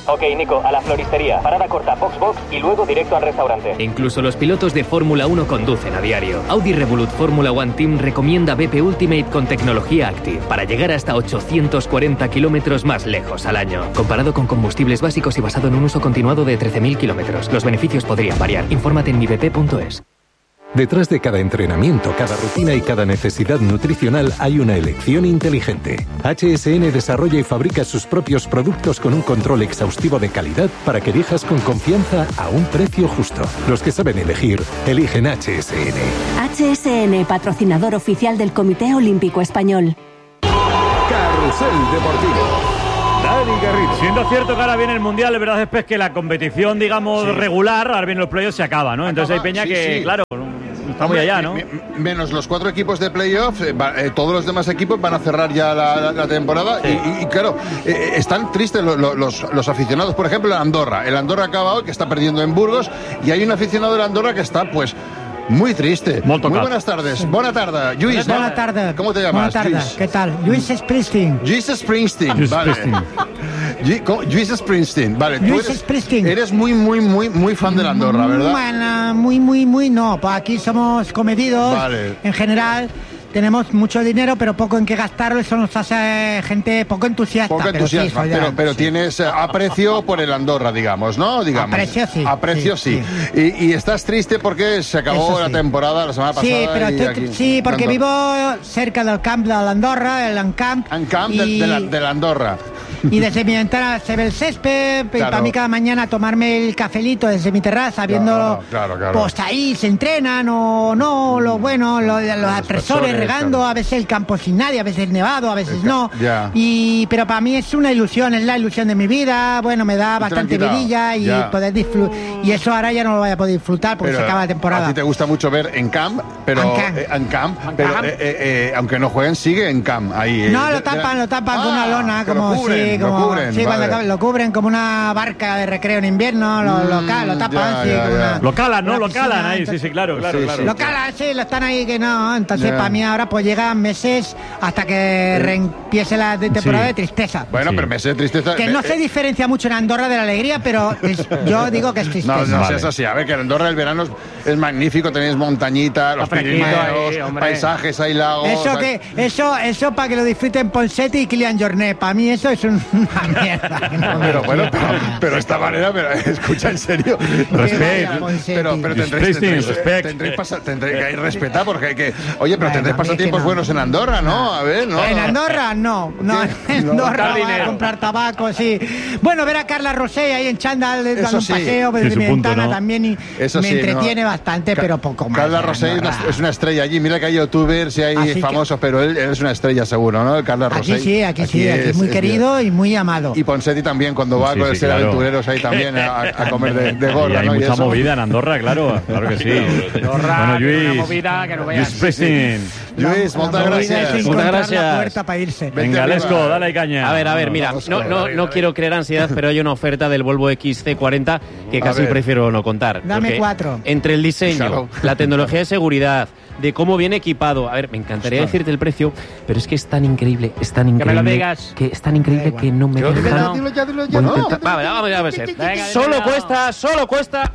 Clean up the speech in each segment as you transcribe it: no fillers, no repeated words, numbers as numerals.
Ok, Nico, a la floristería. Parada corta, box y luego directo al restaurante. Incluso los pilotos de Fórmula 1 conducen a diario. Audi Revolut Fórmula One Team recomienda BP Ultimate con tecnología Active para llegar hasta 840 kilómetros más lejos al año. Comparado con combustibles básicos y basado en un uso continuado de 13.000 kilómetros. Los beneficios podrían variar. Infórmate en mibp.es. Detrás de cada entrenamiento, cada rutina y cada necesidad nutricional hay una elección inteligente. HSN desarrolla y fabrica sus propios productos con un control exhaustivo de calidad para que elijas con confianza a un precio justo. Los que saben elegir, eligen HSN. HSN, patrocinador oficial del Comité Olímpico Español. Carrusel Deportivo. Dani Garrido. Siendo cierto que ahora viene el Mundial, la verdad es que la competición, digamos, regular, ahora vienen los playoffs, se acaba, ¿no? Entonces hay peña que, claro, está muy allá, ¿no? Menos los 4 equipos de playoff, todos los demás equipos van a cerrar ya la temporada. Sí. Y claro, están tristes los aficionados. Por ejemplo, el Andorra. El Andorra acaba hoy, que está perdiendo en Burgos, y hay un aficionado del Andorra que está, pues, muy triste. Muy buenas tardes. Buena tarde, Lluís. Buena tarde. ¿Cómo te llamas? Buena tarde. ¿Qué tal? Lluís Springsteen. Lluís Springsteen, vale. Lluís Springsteen, vale. Tú eres muy fan de Andorra, ¿verdad? Bueno, muy no. Pues aquí somos comedidos, vale. En general. Tenemos mucho dinero, pero poco en qué gastarlo. Eso nos hace gente poco entusiasta. Poco entusiasta, pero tienes aprecio por el Andorra, digamos, ¿no? Digamos. Aprecio sí. Aprecio sí. Y estás triste porque se acabó la temporada la semana pasada. Sí, pero porque vivo cerca del camp de l'Andorra, el Encamp. Encamp de la Andorra. Y desde mi ventana se ve el césped, claro. Y para mí cada mañana tomarme el cafelito desde mi terraza, viendo, claro. Pues ahí se entrenan o no, los aspersores regando, a veces el campo sin nadie, a veces nevado, a veces no. Pero para mí es una ilusión, es la ilusión de mi vida, bueno, me da bastante vidilla y poder disfrutar. Y eso ahora ya no lo voy a poder disfrutar porque se acaba la temporada. A ti te gusta mucho ver Encamp, pero aunque no jueguen, sigue Encamp ahí. No, lo tapan con una lona, como si... Lo cubren como una barca de recreo en invierno, lo tapan. Lo calan, ¿no? Lo calan ahí, sí, claro. Lo calan, sí, lo están ahí que no. Entonces, para mí ahora pues llegan meses hasta que reempiece la temporada de tristeza. Bueno, pero meses de tristeza... Que no se diferencia mucho en Andorra de la alegría, pero yo digo que es tristeza. No es así. A ver, que en Andorra el verano es magnífico, tenéis montañita, los Pirineos, paisajes, hay lagos... Eso para que lo disfruten Ponseti y Kylian Jornet. Para mí eso es una mierda. Pero esta manera, escucha, en serio, pero tendréis que respetar porque tendréis pasatiempos buenos en Andorra, ¿no? A ver, ¿no? En Andorra no, en Andorra voy a comprar tabaco, sí. Bueno, ver a Carla Rosé ahí en chándal dando un paseo desde mi ventana también y me entretiene bastante, pero poco más. Carla Rosé es una estrella allí, mira que hay youtubers y hay famosos, pero él es una estrella seguro, ¿no? Carla Rosé. Aquí es muy querido y muy amado. Y Ponsetti también, cuando va con el ser aventureros ahí también a comer de gorda, ¿no? Hay mucha movida en Andorra, claro que sí. Andorra, bueno, una movida que no veas. Lluís, muchas gracias. Muchas gracias. Para irse. Venga, Lesco, dale caña. A ver, mira, no quiero crear ansiedad, pero hay una oferta del Volvo XC40 que casi prefiero no contar. Dame 4. Entre el diseño, la tecnología de seguridad, de cómo viene equipado. A ver, me encantaría decirte el precio, pero es que es tan increíble, que me lo digas. Que es tan increíble que no me deja. Dilo ya. Vamos a ver. Solo cuesta.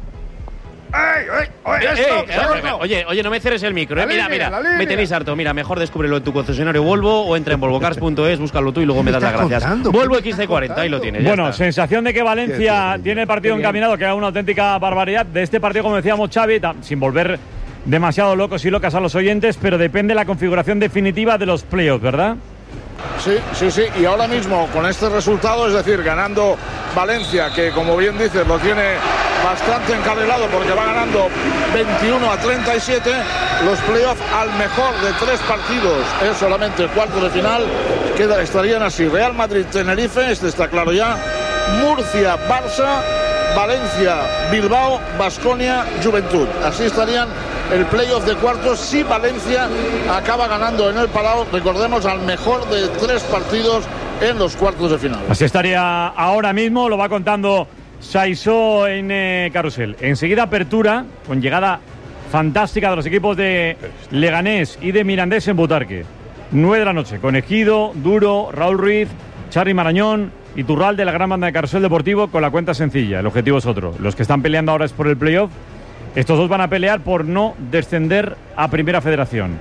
Oye, no me cierres el micro, Mira, me tenéis harto. Mira, mejor descúbrelo en tu concesionario Volvo o entra en volvocars.es, búscalo tú y luego me das las gracias. Volvo XC40, ahí lo tienes. Bueno, sensación de que Valencia tiene el partido encaminado, que era una auténtica barbaridad. De este partido, como decíamos, Xavi, sin volver demasiado locos y locas a los oyentes, pero depende la configuración definitiva de los playoffs, ¿verdad? Sí, y ahora mismo con este resultado, es decir, ganando Valencia, que como bien dices lo tiene bastante encarrilado porque va ganando 21-37, los playoffs al mejor de 3 partidos es solamente el cuarto de final, estarían así: Real Madrid-Tenerife, este está claro ya, Murcia-Barça, Valencia-Bilbao, Baskonia-Juventud. Así estarían el playoff de cuartos si Valencia acaba ganando en el Palau, recordemos, al mejor de 3 partidos en los cuartos de final. Así estaría ahora mismo, lo va contando Saisó en Carrusel. Enseguida apertura, con llegada fantástica de los equipos de Leganés y de Mirandés en Butarque. 9 de la noche, con Ejido, Duro, Raúl Ruiz, Charly Marañón, Iturralde, la gran banda de Carrusel Deportivo, con la cuenta sencilla. El objetivo es otro. Los que están peleando ahora es por el playoff. Estos dos van a pelear por no descender a Primera Federación.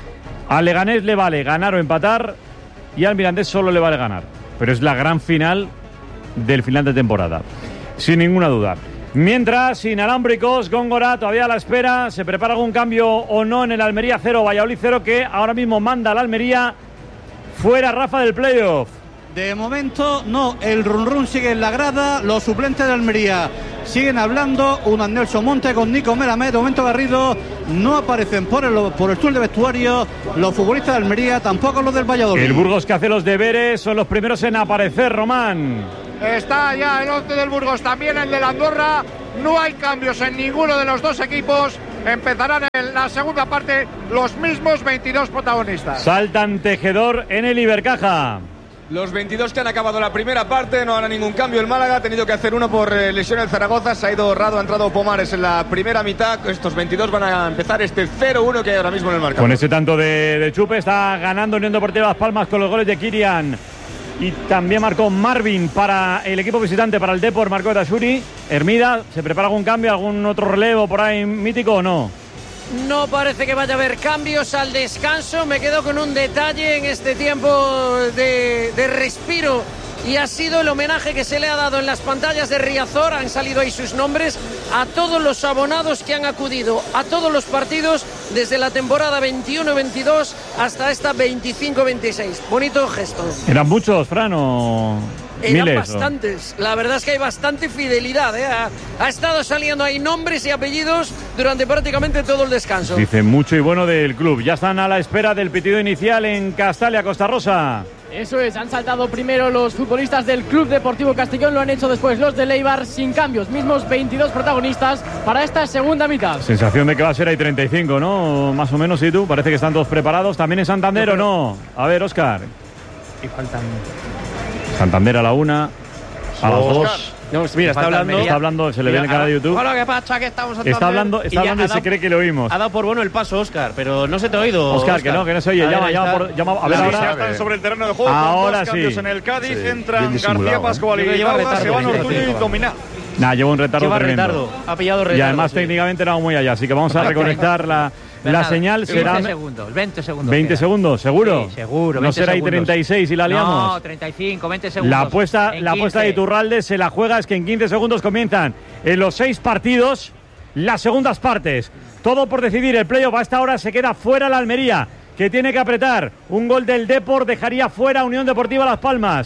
Al Leganés le vale ganar o empatar y al Mirandés solo le vale ganar. Pero es la gran final del final de temporada, sin ninguna duda. Mientras, inalámbricos, Góngora todavía a la espera. ¿Se prepara algún cambio o no en el Almería 0, Valladolid 0, que ahora mismo manda al Almería fuera, Rafa, del playoff? De momento no, el run sigue en la grada, los suplentes de Almería siguen hablando, un Nelson Monte con Nico Melamed, de momento Garrido, no aparecen por el túnel de vestuario los futbolistas de Almería, tampoco los del Valladolid. El Burgos, que hace los deberes, son los primeros en aparecer, Román. Está ya el 11 del Burgos, también el de la Andorra, no hay cambios en ninguno de los dos equipos. Empezarán en la segunda parte los mismos 22 protagonistas. Saltan Tejedor en el Ibercaja. Los 22 que han acabado la primera parte, no hará ningún cambio el Málaga, ha tenido que hacer uno por lesión el Zaragoza, se ha ido Rado, ha entrado Pomares en la primera mitad, estos 22 van a empezar este 0-1 que hay ahora mismo en el marcador. Con ese tanto de Chupe está ganando Unión Deportiva Las Palmas con los goles de Kirian y también marcó Marvin para el equipo visitante, para el Depor, marcó Tashuri. Hermida, ¿se prepara algún cambio, algún otro relevo por ahí mítico o no? No parece que vaya a haber cambios al descanso. Me quedo con un detalle en este tiempo de respiro y ha sido el homenaje que se le ha dado en las pantallas de Riazor. Han salido ahí sus nombres a todos los abonados que han acudido a todos los partidos desde la temporada 21-22 hasta esta 25-26. Bonito gesto. ¿Eran muchos, Fran, o...? Eran miles, bastantes, la verdad es que hay bastante fidelidad, ¿eh? Ha estado saliendo ahí nombres y apellidos durante prácticamente todo el descanso. Dice mucho y bueno del club. Ya están a la espera del pitido inicial en Castalia, Costa Rosa. Eso es, han saltado primero los futbolistas del Club Deportivo Castellón, lo han hecho después los de Eibar sin cambios, mismos 22 protagonistas para esta segunda mitad. Sensación de que va a ser ahí 35, ¿no? Más o menos, ¿sí tú? Parece que están todos preparados. ¿También en Santander o no? A ver, Óscar. Y faltan... Santander a la 1, a las 2. No, mira, está hablando, se le ve en el canal de YouTube. Bueno, ¿qué pasa? Que estamos Está hablando y se cree que lo oímos. Ha dado por bueno el paso, Óscar, pero no se te ha oído. Óscar, que no se oye. Llama a ver, ahora están sobre el terreno de juego. Ahora con dos cambios sí. en el Cádiz, entran García Pascual y Lauda, se van Ortuño y Dominá. Lleva un retardo tremendo. Ha pillado retardo. Y además técnicamente era muy allá, así que vamos a reconectar la señal. Será 20 segundos. 20 segundos, ¿seguro? Sí, seguro. No será ahí 36 y la liamos. No, 35, 20 segundos. La apuesta de Iturralde se la juega, es que en 15 segundos comienzan en los 6 partidos las segundas partes. Todo por decidir el playoff. A esta hora se queda fuera la Almería, que tiene que apretar. Un gol del Depor dejaría fuera Unión Deportiva Las Palmas.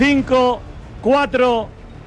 5, 4,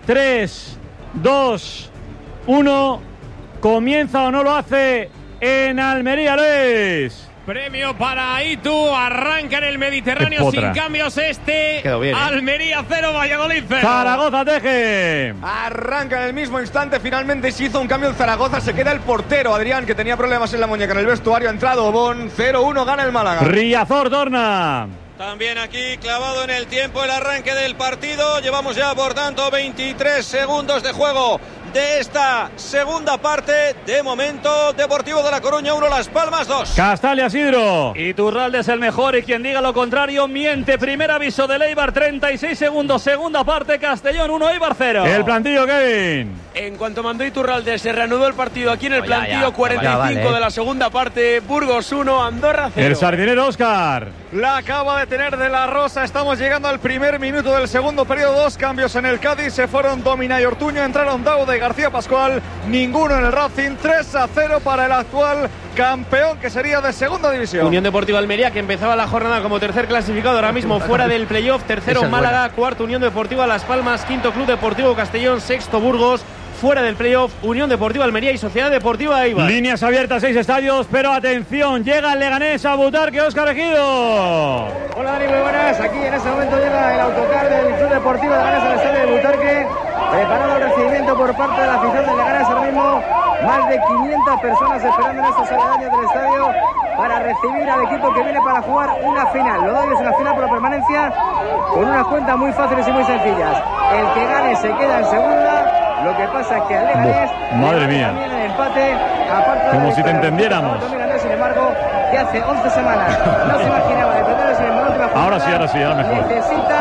3, 2, 1. ¿Comienza o no lo hace en Almería, Luis? Premio para Itu, arranca en el Mediterráneo sin cambios Quedó bien, Almería 0, Valladolid 0. Zaragoza Teje. Arranca en el mismo instante, finalmente se hizo un cambio en Zaragoza, se queda el portero Adrián, que tenía problemas en la muñeca en el vestuario, ha entrado Bon, 0-1, gana el Málaga. Riazor Dorna. También aquí clavado en el tiempo el arranque del partido, llevamos ya por tanto 23 segundos de juego de esta segunda parte. De momento, Deportivo de La Coruña 1, Las Palmas 2. Castalia Sidro. Iturralde es el mejor y quien diga lo contrario miente. Primer aviso de Eibar, 36 segundos. Segunda parte, Castellón 1, Eibar 0. El plantillo, Kevin. En cuanto mandó Iturralde, se reanudó el partido aquí en el plantillo. 45 de la segunda parte. Burgos 1, Andorra 0. El sardinero Óscar. La acaba de tener de la Rosa. Estamos llegando al primer minuto del segundo periodo. 2 cambios en el Cádiz. Se fueron Domina y Ortuño. Entraron Dauda y García Pascual. Ninguno en el Racing. 3-0 para el actual campeón, que sería de segunda división. Unión Deportiva Almería, que empezaba la jornada como tercer clasificado, ahora mismo fuera del playoff. Tercero Málaga, cuarto Unión Deportiva Las Palmas, quinto Club Deportivo Castellón, sexto Burgos. Fuera del playoff, Unión Deportiva Almería y Sociedad Deportiva Eibar. Líneas abiertas, 6 estadios, pero atención, llega el Leganés a Butarque, Óscar Ejido. Hola Dani, muy buenas. Aquí en este momento llega el autocar del Club Deportivo Leganés al estadio de Butarque. Preparado el recibimiento por parte de la afición del Leganés ahora mismo. Más de 500 personas esperando en estos aledaños del estadio para recibir al equipo que viene para jugar una final. Lo doy, es una final por la permanencia con unas cuentas muy fáciles y muy sencillas. El que gane se queda en segunda. Lo que pasa es que al Leganés madre mía, también el empate, aparte como si te entendiéramos. Sin embargo, que hace 11 semanas no se imaginaba de perder, sin embargo, ahora sí, ahora mejor. Necesita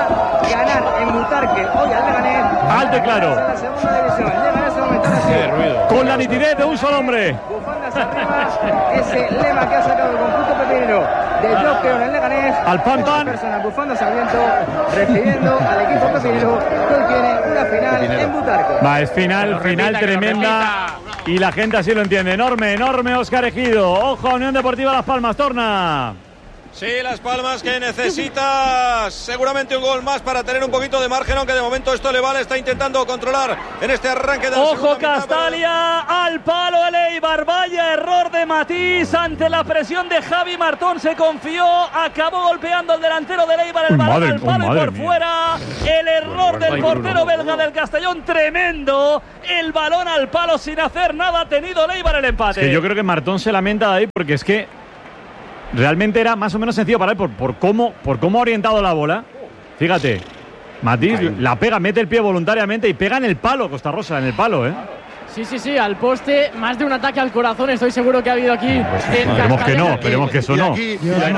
ganar en Butarque hoy al Leganés. Alto y claro. En la segunda división. Llega en ese momento con la nitidez de un solo hombre. Bufandas arriba, ese lema que ha sacado el conjunto pepinero de yo creo en el Leganés. Al pan pan. Personas bufandas al viento, recibiendo al equipo pepinero que hoy tiene una final en Butarque. Va, es final tremenda. Y la gente así lo entiende. Enorme, Óscar Ejido. Ojo a Unión Deportiva Las Palmas, torna. Sí, Las Palmas que necesita seguramente un gol más para tener un poquito de margen, aunque de momento esto le vale, está intentando controlar en este arranque de la Ojo Castalia, al palo el Eibar, vaya error de Matís ante la presión de Javi Martón, se confió, acabó golpeando el delantero del Eibar, el balón al palo y por fuera, el error del portero belga del Castellón, tremendo, el balón al palo sin hacer nada, ha tenido el Eibar el empate. Es que yo creo que Martón se lamenta de ahí porque es que realmente era más o menos sencillo para él por cómo ha orientado la bola. Fíjate, Matís la pega, mete el pie voluntariamente y pega en el palo, Costa Rosa, en el palo, ¿eh? Sí, al poste, más de un ataque al corazón, estoy seguro que ha habido aquí. Esperemos que eso no.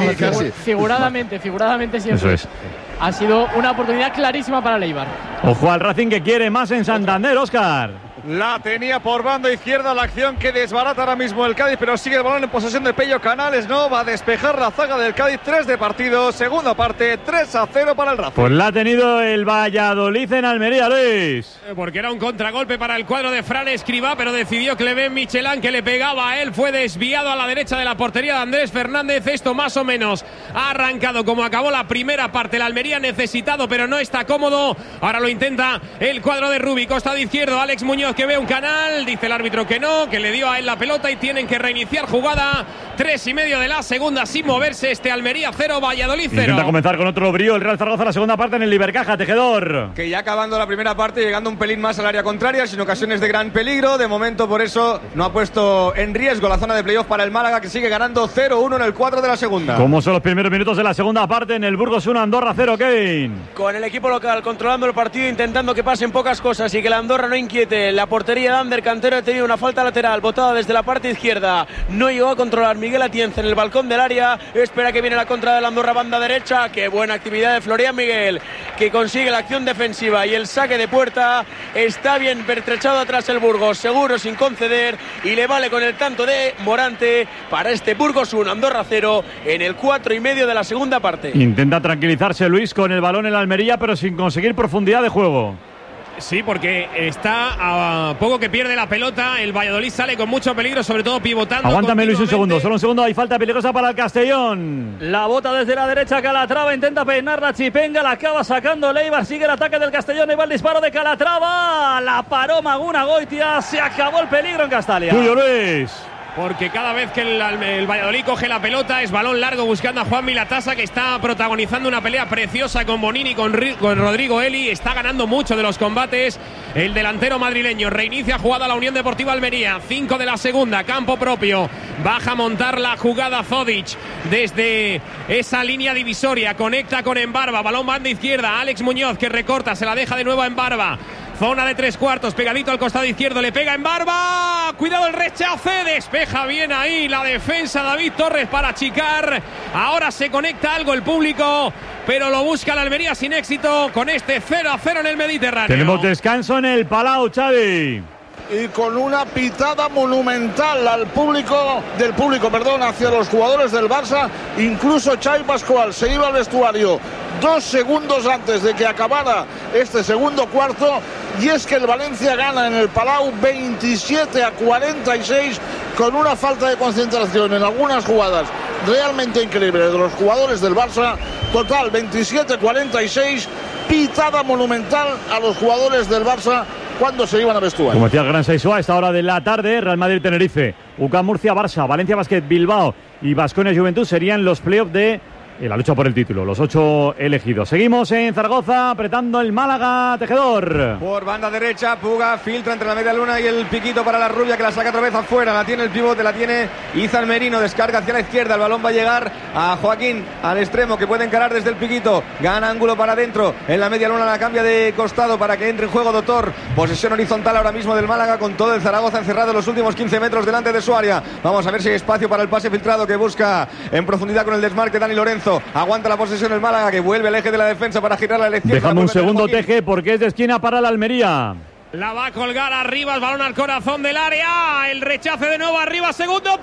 Figuradamente siempre. Eso es. Ha sido una oportunidad clarísima para el Eibar. Ojo al Racing que quiere más en Santander, Óscar. La tenía por banda izquierda la acción que desbarata ahora mismo el Cádiz, pero sigue el balón en posesión de Pello Canales. No va a despejar la zaga del Cádiz. 3 de partido, segunda parte, 3-0 para el Racing. Pues la ha tenido el Valladolid en Almería, Luis. Porque era un contragolpe para el cuadro de Fran Escribá, pero decidió Clement Michelán, que le pegaba a él. Fue desviado a la derecha de la portería de Andrés Fernández. Esto más o menos ha arrancado como acabó la primera parte. El Almería necesitado, pero no está cómodo. Ahora lo intenta el cuadro de Rubi. Costado izquierdo, Alex Muñoz, que ve un canal, dice el árbitro que no, que le dio a él la pelota y tienen que reiniciar jugada. 3:30 de la segunda sin moverse. Este Almería 0, Valladolid 0. Intenta comenzar con otro brío el Real Zaragoza la segunda parte en el Ibercaja, Tejedor. Que ya acabando la primera parte, llegando un pelín más al área contraria, sin ocasiones de gran peligro. De momento, por eso, no ha puesto en riesgo la zona de playoff para el Málaga, que sigue ganando 0-1 en el 4 de la segunda. ¿Cómo son los primeros minutos de la segunda parte en el Burgos 1, Andorra 0, Kevin? Con el equipo local controlando el partido, intentando que pasen pocas cosas y que la Andorra no inquiete. La portería de Ander Cantero ha tenido una falta lateral botada desde la parte izquierda. No llegó a controlar Miguel Atienza en el balcón del área. Espera que viene la contra de la Andorra, banda derecha. Qué buena actividad de Florian Miguel, que consigue la acción defensiva y el saque de puerta. Está bien pertrechado atrás el Burgos, seguro sin conceder, y le vale con el tanto de Morante para este Burgos 1, Andorra 0 en el 4:30 de la segunda parte. Intenta tranquilizarse Luis con el balón en la Almería, pero sin conseguir profundidad de juego. Sí, porque está a poco que pierde la pelota. El Valladolid sale con mucho peligro, sobre todo pivotando. Aguántame Luis un segundo, solo un segundo. Hay falta peligrosa para el Castellón. La bota desde la derecha Calatrava, intenta peinar la Chipenga, la acaba sacando Leibar. Sigue el ataque del Castellón y va el disparo de Calatrava. La paró Maguna Goitia. Se acabó el peligro en Castalia. Tuyo, Luis. Porque cada vez que el Valladolid coge la pelota es balón largo buscando a Juan Milatasa, que está protagonizando una pelea preciosa con Bonini, con Rodrigo Eli. Está ganando mucho de los combates el delantero madrileño. Reinicia jugada la Unión Deportiva Almería. 5 de la segunda, campo propio. Baja a montar la jugada Zodic desde esa línea divisoria. Conecta con Embarba, balón banda izquierda. Alex Muñoz, que recorta, se la deja de nuevo a Embarba. Zona de 3/4, pegadito al costado izquierdo, le pega en Barba. Cuidado el rechace, despeja bien ahí la defensa David Torres para achicar. Ahora se conecta algo el público, pero lo busca la Almería sin éxito con este 0-0 en el Mediterráneo. Tenemos descanso en el Palau, Xavi. Y con una pitada monumental al público, hacia los jugadores del Barça. Incluso Xavi Pascual se iba al vestuario 2 segundos antes de que acabara este segundo cuarto, y es que el Valencia gana en el Palau 27-46 con una falta de concentración en algunas jugadas realmente increíbles de los jugadores del Barça. Total 27-46, pitada monumental a los jugadores del Barça cuando se iban a vestuario. Como decía el Gran Saisua, a esta hora de la tarde, Real Madrid-Tenerife, UCAM Murcia-Barça, Valencia Basket, Bilbao y Baskonia Juventud serían los playoffs de la lucha por el título, los 8 elegidos. Seguimos en Zaragoza, apretando el Málaga, Tejedor. Por banda derecha, Puga filtra entre la media luna y el piquito para la rubia, que la saca otra vez afuera. La tiene el pivote, la tiene Izan Merino, descarga hacia la izquierda. El balón va a llegar a Joaquín, al extremo, que puede encarar desde el piquito. Gana ángulo para adentro, en la media luna la cambia de costado para que entre en juego Doctor. Posesión horizontal ahora mismo del Málaga, con todo el Zaragoza encerrado en los últimos 15 metros delante de su área. Vamos a ver si hay espacio para el pase filtrado que busca en profundidad con el desmarque Dani Lorenzo. cabezazo. Aguanta la posesión el Málaga, que vuelve al eje de la defensa para girar a la izquierda. Déjame un segundo, Teje, porque es de esquina para la Almería. La va a colgar arriba, el balón al corazón del área. El rechace de nuevo arriba, segundo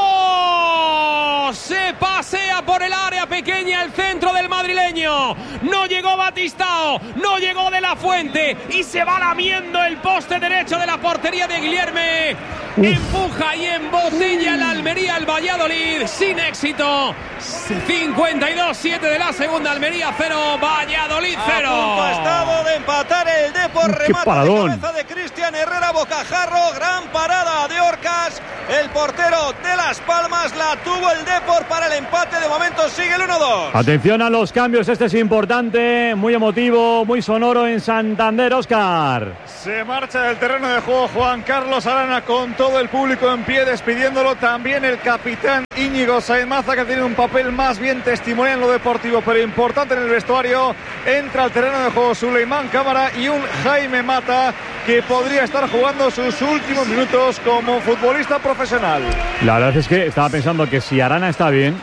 palo. Se pasea por el área pequeña el centro del madrileño. No llegó Batistao, no llegó De La Fuente y se va lamiendo el poste derecho de la portería de Guilherme. Empuja y embotella la Almería al Valladolid sin éxito. 52-7 de la segunda, Almería 0, Valladolid 0. A punto ha estado de empatar el Depor, remate de cabeza de Cristian Herrera, bocajarro, gran parada de Orcas, el portero de Las Palmas, la tuvo el Depor para el empate, de momento sigue el 1-2. Atención a los cambios, este es importante, muy emotivo, muy sonoro en Santander, Óscar. Se marcha del terreno de juego Juan Carlos Arana con todo el público en pie despidiéndolo, también el capitán Íñigo Sáenz Mazza, que tiene un papel más bien testimonial en lo deportivo pero importante en el vestuario. Entra al terreno de juego Suleimán Cámara y un Jaime Mata que podría estar jugando sus últimos minutos como futbolista profesional. La verdad es que estaba pensando que si Arana está bien,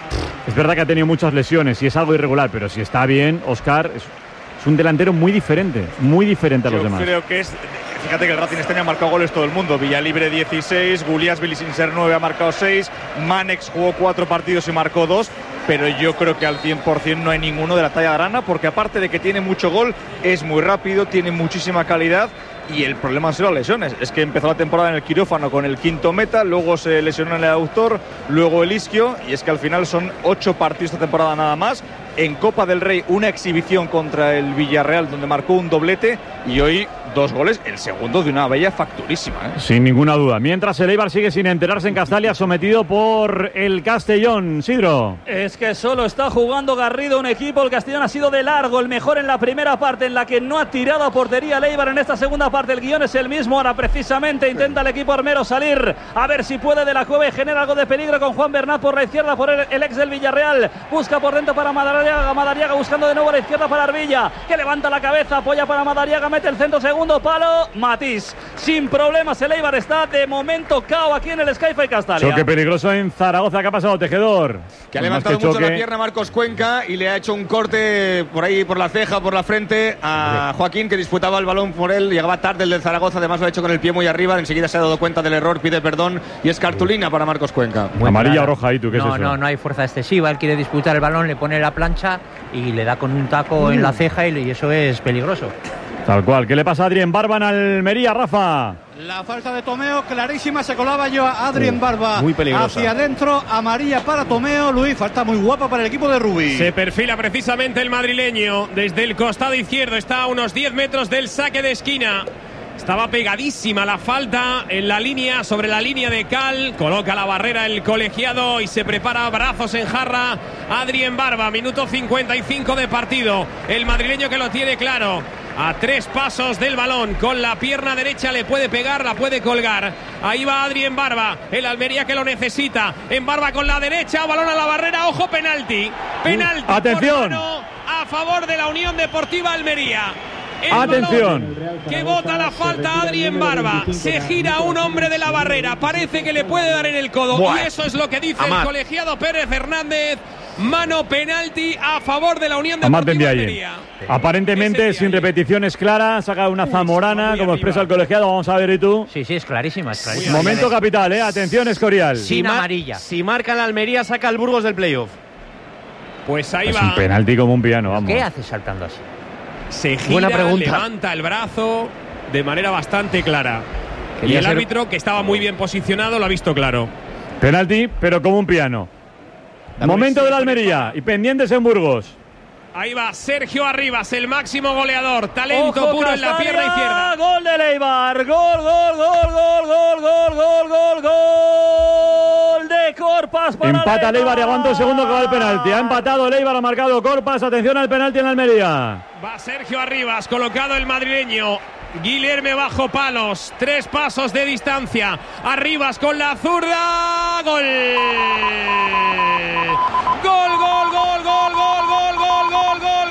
es verdad que ha tenido muchas lesiones y es algo irregular, pero si está bien, Óscar es un delantero muy diferente a los demás. Yo creo que es... Fíjate que el Racing este año ha marcado goles todo el mundo. Villalibre 16, Guliasvili sin ser 9 ha marcado 6, Manex jugó 4 partidos y marcó 2, pero yo creo que al 100% no hay ninguno de la talla de Arana, porque aparte de que tiene mucho gol, es muy rápido, tiene muchísima calidad. Y el problema han sido las lesiones. Es que empezó la temporada en el quirófano con el quinto meta, luego se lesionó en el aductor, luego el isquio, y es que al final son 8 partidos esta temporada nada más. En Copa del Rey una exhibición contra el Villarreal donde marcó un doblete y hoy 2 goles, el segundo de una bella facturísima, ¿eh? Sin ninguna duda. Mientras el Eibar sigue sin enterarse en Castalia, sometido por el Castellón. Sidro. Es que solo está jugando Garrido, un equipo. El Castellón ha sido de largo el mejor en la primera parte, en la que no ha tirado a portería el Eibar. En esta segunda parte el guión es el mismo. Ahora precisamente intenta el equipo armero salir a ver si puede de la Cueva y genera algo de peligro con Juan Bernat por la izquierda, por el ex del Villarreal. Busca por dentro para Madariaga buscando de nuevo a la izquierda para Arvilla, que levanta la cabeza, apoya para Madariaga, mete el centro, segundo palo, Matís. Sin problemas el Eibar está de momento cao aquí en el Sky-Fi Castalia. Choque peligroso en Zaragoza. ¿Qué ha pasado, Tejedor? Que ha levantado mucho la pierna Marcos Cuenca y le ha hecho un corte por ahí, por la ceja, por la frente a Joaquín, que disputaba el balón por él. Llegaba tarde el del Zaragoza, además lo ha hecho con el pie muy arriba. Enseguida se ha dado cuenta del error, pide perdón y es cartulina para Marcos Cuenca. Amarilla o roja, ¿y tú qué es eso? No hay fuerza excesiva. Él quiere disputar el balón, le pone la plancha y le da con un taco en la ceja y eso es peligroso. Tal cual. ¿Qué le pasa a Adrien Barba en Almería, Rafa? La falta de Tomeo clarísima, se colaba yo a Adrien Barba. Muy peligrosa. Hacia adentro, amarilla para Tomeo. Luis, falta muy guapa para el equipo de Rubí. Se perfila precisamente el madrileño desde el costado izquierdo. Está a unos 10 metros del saque de esquina. Estaba pegadísima la falta en la línea, sobre la línea de cal. Coloca la barrera el colegiado y se prepara, brazos en jarra, Adrien Barba. Minuto 55 de partido. El madrileño que lo tiene claro. A 3 pasos del balón, con la pierna derecha le puede pegar, la puede colgar. Ahí va Adrien Barba, el Almería que lo necesita. En Barba con la derecha, balón a la barrera, ojo, penalti. Penalti. Atención. Por mano a favor de la Unión Deportiva Almería. Atención. Que bota la falta Adrien Barba. Se gira un hombre de la barrera. Parece que le puede dar en el codo. Y eso es lo que dice el colegiado Pérez Hernández. Mano, penalti a favor de la Unión Deportiva Almería. Aparentemente, sin repeticiones claras, saca una zamorana, como expresa el colegiado. Vamos a ver, ¿y tú? Sí, es clarísima. Momento capital, Atención, Escorial. Sin amarilla. Si marca la Almería, saca el Burgos del playoff. Pues ahí es va. Un penalti como un piano, vamos. ¿Qué hace saltando así? Se gira, levanta el brazo de manera bastante clara. Y el árbitro, que estaba muy bien posicionado, lo ha visto claro. Penalti, pero como un piano. Momento de la Almería y pendientes en Burgos. Ahí va Sergio Arribas, el máximo goleador. Talento puro en la pierna izquierda. Gol de Eibar. Gol de Corpas para empata el Eibar y aguanta un segundo que va el penalti. Ha empatado el Eibar, ha marcado Corpas. Atención al penalti en la Almería. Va Sergio Arribas, colocado el madrileño. Guilherme bajo palos, 3 pasos de distancia. Arribas con la zurda. Gol. Gol, gol, gol, gol, gol, gol, gol, gol, gol,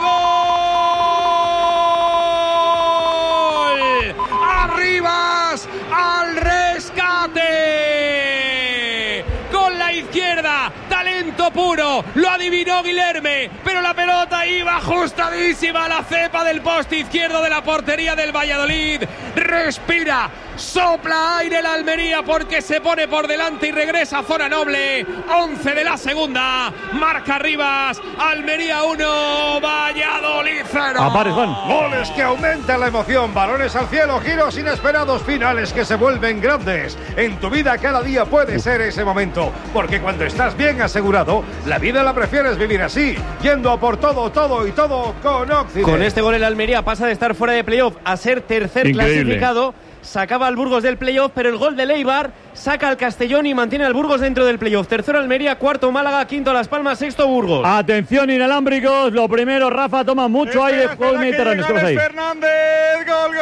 gol. Arribas al rescate. Con la izquierda, talento puro, lo adivinó Guilherme, pero la pelota iba ajustadísima a la cepa del poste izquierdo de la portería del Valladolid. Respira, sopla aire el Almería porque se pone por delante y regresa a zona noble. 11 de la segunda, marca Rivas, Almería 1, Valladolid 0. Goles que aumentan la emoción, balones al cielo, giros inesperados, finales que se vuelven grandes. En tu vida cada día puede ser ese momento, porque cuando estás bien asegurado, la vida la prefieres vivir así, yendo a por todo, todo y todo con Occident. Con este gol el Almería pasa de estar fuera de playoff a ser tercer clasificado. Sacaba al Burgos del playoff, pero el gol de Eibar saca al Castellón y mantiene al Burgos dentro del playoff. Tercero Almería, cuarto Málaga, quinto Las Palmas, sexto Burgos. Atención, inalámbricos. Lo primero, Rafa toma mucho aire. Juego mediterráneo. Fernández, gol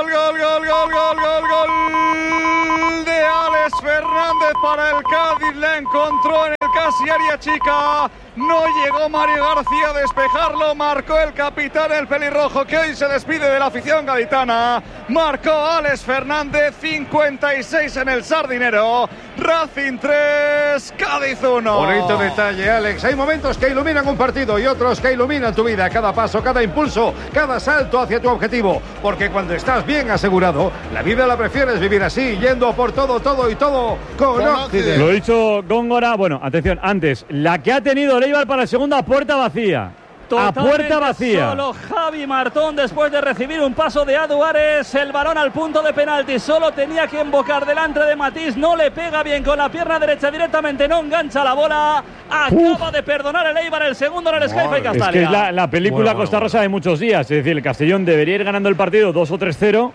de Alex Fernández para el Cádiz. La encontró en el casi área chica. No llegó Mario García a despejarlo. Marcó el capitán, el pelirrojo, que hoy se despide de la afición gaditana. Marcó Alex Fernández, 56 en el Sardinero. Racing 3, Cádiz 1. Bonito detalle, Alex. Hay momentos que iluminan un partido y otros que iluminan tu vida. Cada paso, cada impulso, cada salto hacia tu objetivo. Porque cuando estás bien asegurado, la vida la prefieres vivir así, yendo por todo, todo y todo con Occident. Lo ha dicho Góngora. Bueno, atención, antes, la que ha tenido Eibar para la segunda, puerta vacía. Totalmente a puerta vacía. Solo Javi Martón, después de recibir un paso de Aduares, el balón al punto de penalti. Solo tenía que invocar delante de Matís. No le pega bien con la pierna derecha directamente. No engancha la bola. Acaba de perdonar el Eibar el segundo en el Skype y Castalia. Es que es la película Costa Rosa de muchos días. Es decir, el Castellón debería ir ganando el partido 2 o 3-0.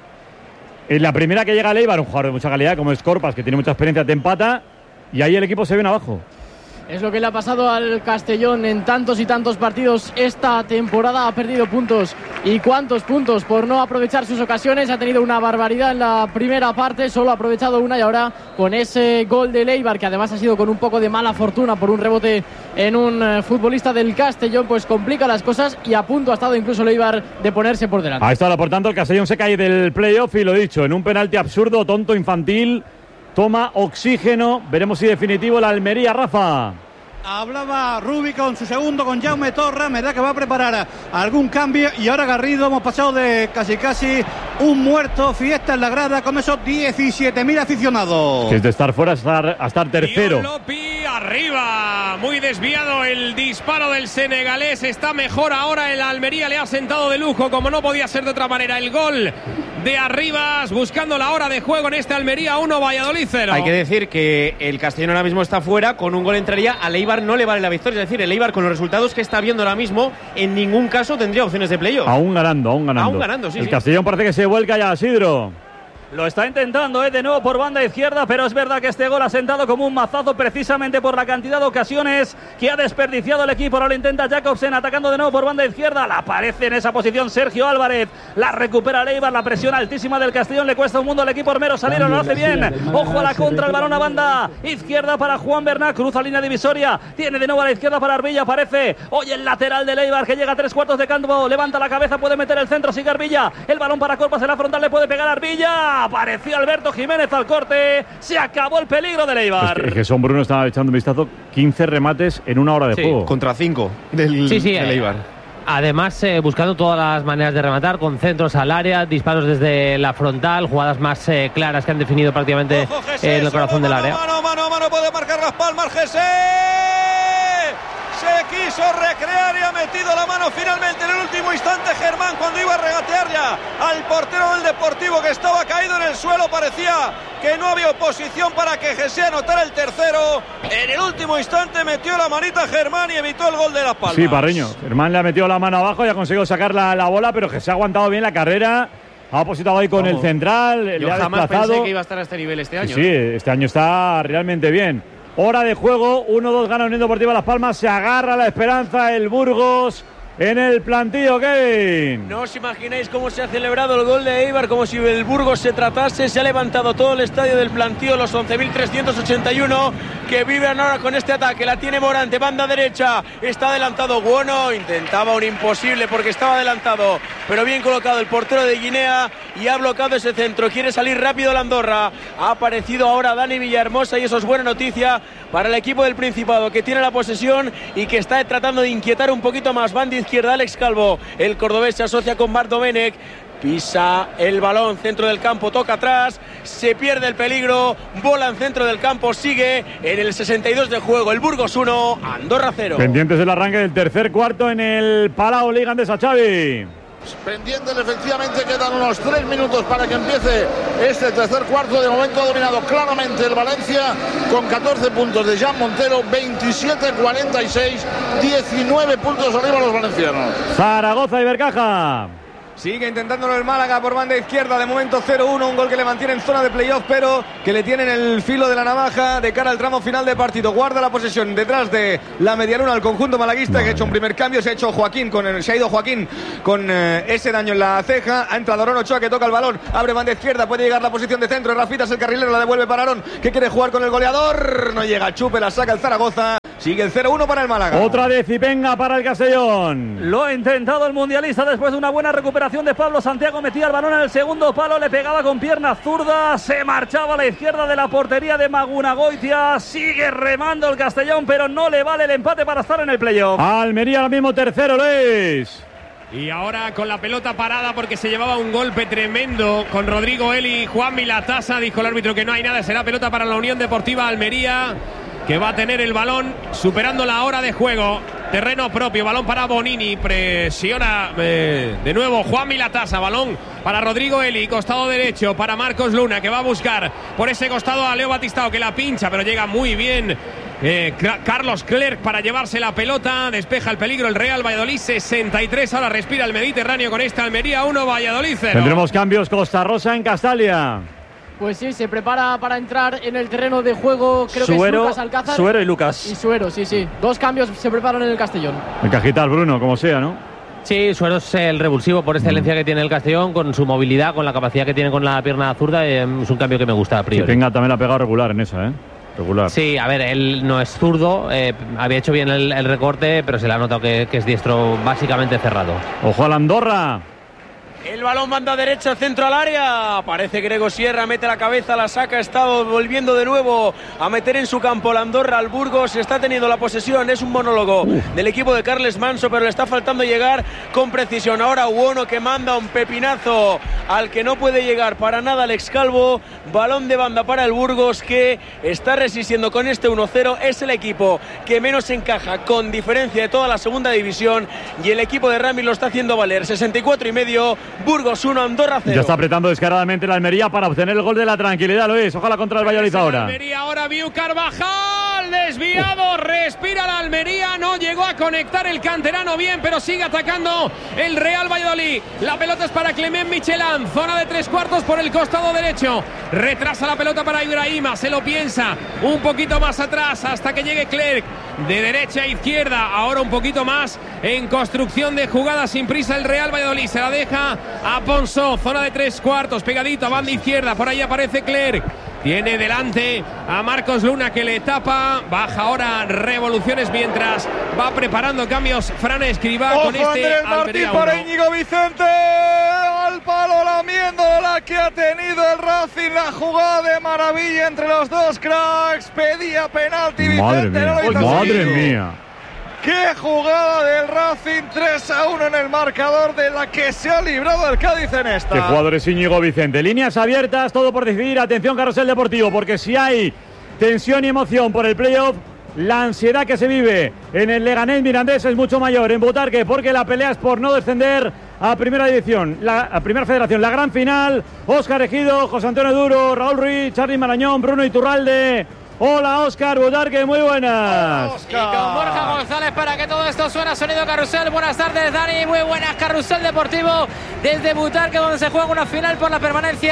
En la primera que llega el Eibar, un jugador de mucha calidad como es Corpas, que tiene mucha experiencia, te empata. Y ahí el equipo se viene abajo. Es lo que le ha pasado al Castellón en tantos y tantos partidos esta temporada. Ha perdido puntos. ¿Y cuántos puntos? Por no aprovechar sus ocasiones. Ha tenido una barbaridad en la primera parte. Solo ha aprovechado una y ahora con ese gol de Eibar, que además ha sido con un poco de mala fortuna por un rebote en un futbolista del Castellón, pues complica las cosas y a punto ha estado incluso el Eibar de ponerse por delante. Ahí está, por tanto, el Castellón se cae del playoff y lo dicho, en un penalti absurdo, tonto, infantil. Toma oxígeno. Veremos si definitivo la Almería, Rafa. Hablaba Rubi con su segundo, con Jaume Torra. Me da que va a preparar algún cambio. Y ahora Garrido, hemos pasado de casi un muerto. Fiesta en la grada con esos 17.000 aficionados. Que es de estar fuera a estar tercero. Lopi arriba. Muy desviado el disparo del senegalés. Está mejor ahora el Almería. Le ha sentado de lujo, como no podía ser de otra manera. El gol de Arribas, buscando la hora de juego en este Almería 1, Valladolid 0. Hay que decir que el Castellón ahora mismo está fuera. Con un gol entraría. Al Eibar no le vale la victoria. Es decir, el Eibar, con los resultados que está viendo ahora mismo, en ningún caso tendría opciones de playoff. Aún ganando. Sí. El Castellón parece que se vuelca ya, Isidro. Lo está intentando, de nuevo por banda izquierda, pero es verdad que este gol ha sentado como un mazazo precisamente por la cantidad de ocasiones que ha desperdiciado el equipo. Ahora lo intenta Jacobsen atacando de nuevo por banda izquierda. La aparece en esa posición Sergio Álvarez. La recupera Eibar, la presión altísima del Castellón le cuesta un mundo al equipo armero salir, lo hace bien. Ojo a la contra, el balón a banda izquierda para Juan Bernat, cruza línea divisoria, tiene de nuevo a la izquierda para Arbilla, aparece hoy el lateral de Eibar que llega a 3/4 de campo, levanta la cabeza, puede meter el centro, sigue Arbilla, el balón para Corpas en la frontal, le puede pegar a Arbilla. Apareció Alberto Jiménez al corte. Se acabó el peligro de Eibar. Es que Son Bruno estaba echando un vistazo. 15 remates en una hora de juego. Contra 5 del Eibar. Además, buscando todas las maneras de rematar, con centros al área, disparos desde la frontal, jugadas más claras que han definido prácticamente en el corazón del área. Mano, puede marcar Las Palmas, Jesse. Se quiso recrear y ha metido la mano finalmente en el último instante Germán, cuando iba a regatear ya al portero del Deportivo, que estaba caído en el suelo. Parecía que no había oposición para que Jesse anotara el tercero. En el último instante metió la manita Germán y evitó el gol de Las Palmas. Sí, Parreño. Germán le ha metido la mano abajo y ha conseguido sacar la bola, pero Jesse ha aguantado bien la carrera. Ha opositado ahí con el central. Yo le ha jamás desplazado. pensé que iba a estar a este nivel este año. Sí, este año está realmente bien. Hora de juego, 1-2 gana Unión Deportiva Las Palmas, se agarra la esperanza el Burgos. en el plantío, Kevin. No os imagináis cómo se ha celebrado el gol de Eibar, como si el Burgos se tratase. Se ha levantado todo el estadio del plantío, los 11.381 que viven ahora con este ataque. La tiene Morante, banda derecha, está adelantado Buono, intentaba un imposible porque estaba adelantado, pero bien colocado el portero de Guinea y ha bloqueado ese centro. Quiere salir rápido la Andorra. Ha aparecido ahora Dani Villahermosa y eso es buena noticia para el equipo del Principado, que tiene la posesión y que está tratando de inquietar un poquito más. Banda izquierda, Alex Calvo, el cordobés se asocia con Marc Domenech, pisa el balón, centro del campo, toca atrás, se pierde el peligro, bola en centro del campo, sigue en el 62 de juego, el Burgos 1, Andorra 0. Pendientes del arranque del tercer cuarto en el Palau Liga Andesa, Xavi. Pendientes, efectivamente, quedan unos 3 minutos para que empiece este tercer cuarto. De momento ha dominado claramente el Valencia con 14 puntos de Jan Montero, 27-46, 19 puntos arriba los valencianos. Zaragoza y Bercaja. Sigue intentándolo el Málaga por banda izquierda, de momento 0-1, un gol que le mantiene en zona de playoff, pero que le tiene en el filo de la navaja de cara al tramo final de partido. Guarda la posesión detrás de la medialuna al conjunto malaguista, que ha hecho un primer cambio, se ha ido Joaquín con ese daño en la ceja. Ha entrado Aaron Ochoa, que toca el balón, abre banda izquierda, puede llegar la posición de centro, Rafitas el carrilero, la devuelve para Aaron, que quiere jugar con el goleador, no llega, Chupe, la saca el Zaragoza. Sigue el 0-1 para el Málaga. Otra de Cipenga para el Castellón. Lo ha intentado el mundialista después de una buena recuperación de Pablo Santiago. Metía el balón en el segundo palo, le pegaba con pierna zurda, se marchaba a la izquierda de la portería de Magunagoitia. Sigue remando el Castellón, pero no le vale el empate para estar en el playoff. Almería ahora mismo tercero, Luis. Y ahora con la pelota parada porque se llevaba un golpe tremendo con Rodrigo Eli. Juan Milatasa, dijo el árbitro que no hay nada, será pelota para la Unión Deportiva Almería, que va a tener el balón superando la hora de juego. Terreno propio, balón para Bonini, presiona de nuevo Juan Milatasa, balón para Rodrigo Eli, costado derecho para Marcos Luna, que va a buscar por ese costado a Leo Batistao, que la pincha, pero llega muy bien Carlos Clerc para llevarse la pelota, despeja el peligro el Real Valladolid, 63, ahora respira el Mediterráneo con esta Almería 1, Valladolid 0. Tendremos cambios, Costa Rosa en Castalia. Pues sí, se prepara para entrar en el terreno de juego, creo Suero, que es Lucas Alcázar. Suero y Lucas. Y Suero, sí. 2 cambios se preparan en el Castellón. El Cajital, Bruno, como sea, ¿no? Sí, Suero es el revulsivo por excelencia que tiene el Castellón, con su movilidad, con la capacidad que tiene con la pierna zurda. Es un cambio que me gusta a priori. Tenga también la pegado regular en esa, ¿eh? Regular. Sí, a ver, él no es zurdo, había hecho bien el recorte, pero se le ha notado que es diestro básicamente cerrado. Ojo a la Andorra. El balón manda derecha, centro al área. Aparece Grego Sierra, mete la cabeza, la saca. Está volviendo de nuevo a meter en su campo la Andorra al Burgos. Está teniendo la posesión. Es un monólogo del equipo de Carles Manso, pero le está faltando llegar con precisión. Ahora Buono, que manda un pepinazo al que no puede llegar para nada Alex Calvo. Balón de banda para el Burgos, que está resistiendo con este 1-0. Es el equipo que menos encaja con diferencia de toda la segunda división, y el equipo de Ramis lo está haciendo valer. 64,5. Burgos 1, Andorra 0. Ya está apretando descaradamente la Almería para obtener el gol de la tranquilidad, Luis. Ojalá contra el Valladolid ahora. Almería ahora, Viu Carvajal, desviado, respira la Almería, no llegó a conectar el canterano bien, pero sigue atacando el Real Valladolid. La pelota es para Clement Michelán, zona de 3/4 por el costado derecho. Retrasa la pelota para Ibrahima, se lo piensa, un poquito más atrás hasta que llegue Clerc. De derecha a izquierda, ahora un poquito más en construcción de jugada sin prisa el Real Valladolid. Se la deja a Ponzó, zona de 3/4, pegadito a banda izquierda, por ahí aparece Clerc. Tiene delante a Marcos Luna, que le tapa. Baja ahora revoluciones mientras va preparando cambios Fran Escribá. Ojo, con este Andrés Martín para Íñigo Vicente. Al palo lamiendo la que ha tenido el Racing. La jugada de maravilla entre los dos cracks. Pedía penalti Vicente. Madre mía. ¡Qué jugada del Racing! 3-1 en el marcador, de la que se ha librado el Cádiz en esta. Qué jugador es Íñigo Vicente. Líneas abiertas, todo por decidir. Atención, Carrusel Deportivo, porque si hay tensión y emoción por el playoff, la ansiedad que se vive en el Leganés Mirandés es mucho mayor en Butarque, porque la pelea es por no descender a Primera División, a Primera Federación. La gran final, Óscar Ejido, José Antonio Duro, Raúl Ruiz, Charly Marañón, Bruno Iturralde. Hola, Óscar Butarque, muy buenas. Y con Borja González para que todo esto suena. Sonido Carrusel. Buenas tardes, Dani. Muy buenas. Carrusel Deportivo desde Butarque, donde se juega una final por la permanencia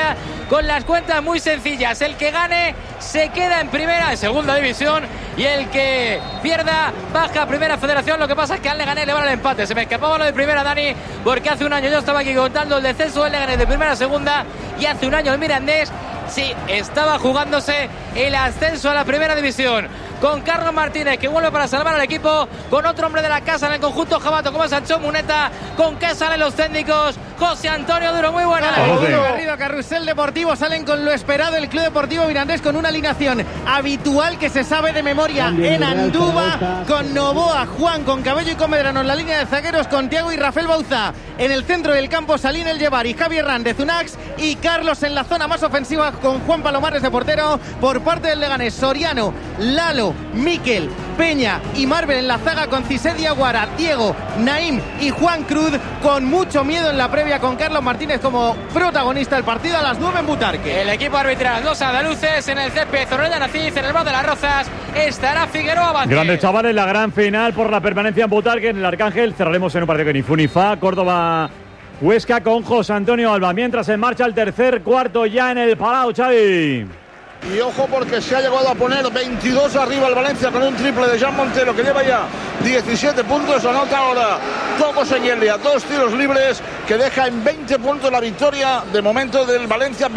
con las cuentas muy sencillas. El que gane se queda en segunda división, y el que pierda baja a primera federación. Lo que pasa es que al Leganés le van al empate. Se me escapaba lo de primera, Dani, porque hace un año yo estaba aquí contando el descenso del Leganés de primera a segunda, y hace un año el Mirandés sí estaba jugándose el ascenso a la primera división, con Carlos Martínez, que vuelve para salvar al equipo, con otro hombre de la casa en el conjunto jabato como es Sancho Muneta, con que salen los técnicos. José Antonio Duro, muy buena. Garrido, Carrusel Deportivo, salen con lo esperado el Club Deportivo Mirandés, con una alineación habitual que se sabe de memoria en Andúba, con Novoa, Juan, con Cabello y con Medrano en la línea de zagueros, con Thiago y Rafael Bauza en el centro del campo, Salín El Llevar y Javier Hernández Unax, y Carlos en la zona más ofensiva con Juan Palomares de portero. Por parte del Leganés, Soriano, Lalo, Miquel, Peña y Marvel en la zaga, con Cisé Diaguara, Diego, Naim y Juan Cruz, con mucho miedo en la previa, con Carlos Martínez como protagonista. El partido a las 9 en Butarque. El equipo arbitral, dos andaluces en el césped, Zorrilla Naciz, en el bar de las Rozas estará Figueroa Vázquez. Grandes chavales, la gran final por la permanencia en Butarque, en el Arcángel. Cerraremos en un partido que ni fu ni fa. Córdoba Huesca con José Antonio Alba, mientras en marcha el tercer cuarto ya en el Palau, Xavi. Y ojo, porque se ha llegado a poner 22 arriba el Valencia con un triple de Jean Montero, que lleva ya 17 puntos. Anota ahora Toco Seguelia, 2 tiros libres, que deja en 20 puntos la victoria de momento del Valencia.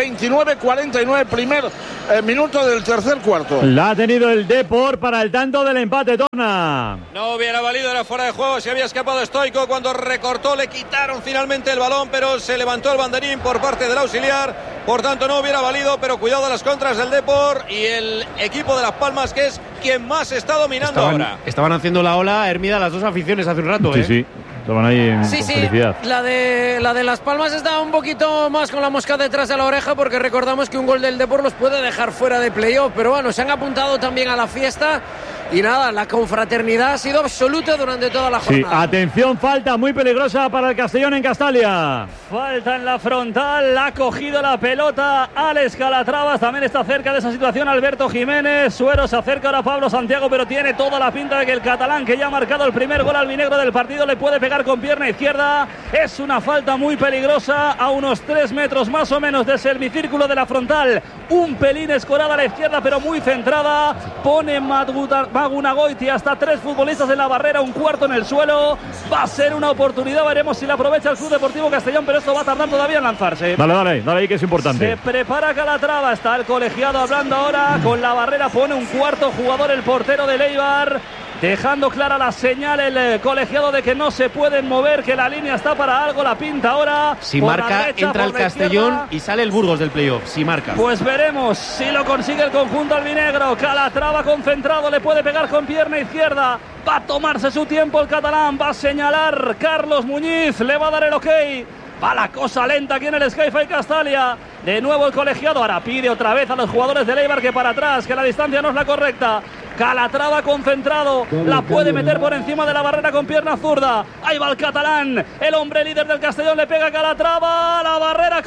29-49, primer minuto del tercer cuarto. La ha tenido el Depor para el tanto del empate, Torna. No hubiera valido, era fuera de juego, se había escapado Stoico cuando recortó, le quitaron finalmente el balón, pero se levantó el banderín por parte del auxiliar. Por tanto, no hubiera valido, pero cuidado a las contras del Depor y el equipo de Las Palmas, que es quien más está dominando ahora. Estaban haciendo la ola, Hermida, las dos aficiones hace un rato, Sí, sí. Estaban ahí en felicidad. La de Las Palmas está un poquito más con la mosca detrás de la oreja, porque recordamos que un gol del Depor los puede dejar fuera de playoff, pero bueno, se han apuntado también a la fiesta. Y nada, la confraternidad ha sido absoluta durante toda la jornada. Sí, atención, falta muy peligrosa para el Castellón en Castalia. Falta en la frontal, ha cogido la pelota Alex Calatravas, también está cerca de esa situación Alberto Jiménez. Suero, se acerca ahora Pablo Santiago, pero tiene toda la pinta de que el catalán, que ya ha marcado el primer gol albinegro del partido, le puede pegar con pierna izquierda. Es una falta muy peligrosa a unos 3 metros más o menos del semicírculo de la frontal. Un pelín escorada a la izquierda, pero muy centrada. Pone Magunagoiti hasta 3 futbolistas en la barrera, un cuarto en el suelo. Va a ser una oportunidad, veremos si la aprovecha el Club Deportivo Castellón, pero esto va a tardar todavía en lanzarse. Dale ahí, que es importante. Se prepara Calatrava, está el colegiado hablando ahora con la barrera, pone un cuarto jugador el portero de Eibar, dejando clara la señal el colegiado de que no se pueden mover, que la línea está para algo, la pinta ahora. Si marca, derecha, entra el Castellón y sale el Burgos del playoff, si marca. Pues veremos si lo consigue el conjunto albinegro. Calatrava concentrado, le puede pegar con pierna izquierda. Va a tomarse su tiempo el catalán, va a señalar Carlos Muñiz, le va a dar el ok. Va la cosa lenta aquí en el Sky-Fi Castalia. De nuevo el colegiado, ahora pide otra vez a los jugadores de Eibar que para atrás, que la distancia no es la correcta. Calatrava concentrado, la puede meter por encima de la barrera con pierna zurda. Ahí va el catalán, el hombre líder del Castellón, le pega a Calatrava, la barrera,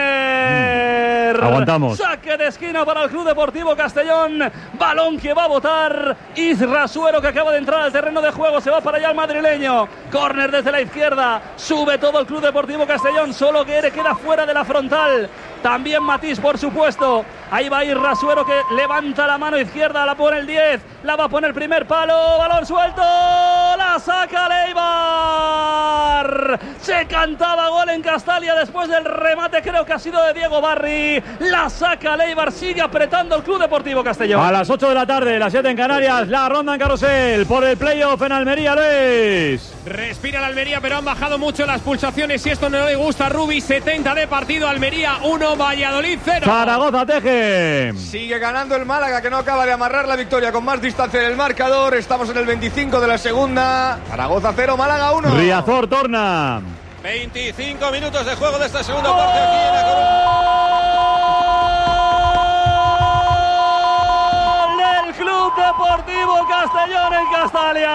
córner. Aguantamos. Saque de esquina para el Club Deportivo Castellón, balón que va a botar Isra Suero, que acaba de entrar al terreno de juego, se va para allá el madrileño. Córner desde la izquierda, sube todo el Club Deportivo Castellón, solo que queda fuera de la frontal. También Matís, por supuesto. Ahí va a ir Rasuero, que levanta la mano izquierda, la pone el 10, la va a poner el primer palo, balón suelto, la saca Eibar. Se cantaba gol en Castalia después del remate, creo que ha sido de Diego Barri. La saca Eibar, sigue apretando el Club Deportivo Castellón. A las 8 de la tarde, las 7 en Canarias, la ronda en Carrusel por el playoff en Almería, Luis. Respira la Almería, pero han bajado mucho las pulsaciones y esto no le gusta a Rubi. 70 de partido, Almería 1, Valladolid 0. Zaragoza Teje. Sigue ganando el Málaga, que no acaba de amarrar la victoria con más distancia en el marcador. Estamos en el 25 de la segunda. Zaragoza 0, Málaga 1. Riazor torna. 25 minutos de juego de esta segunda parte aquí en La Coruña. El Club Deportivo Castellón en Castalia.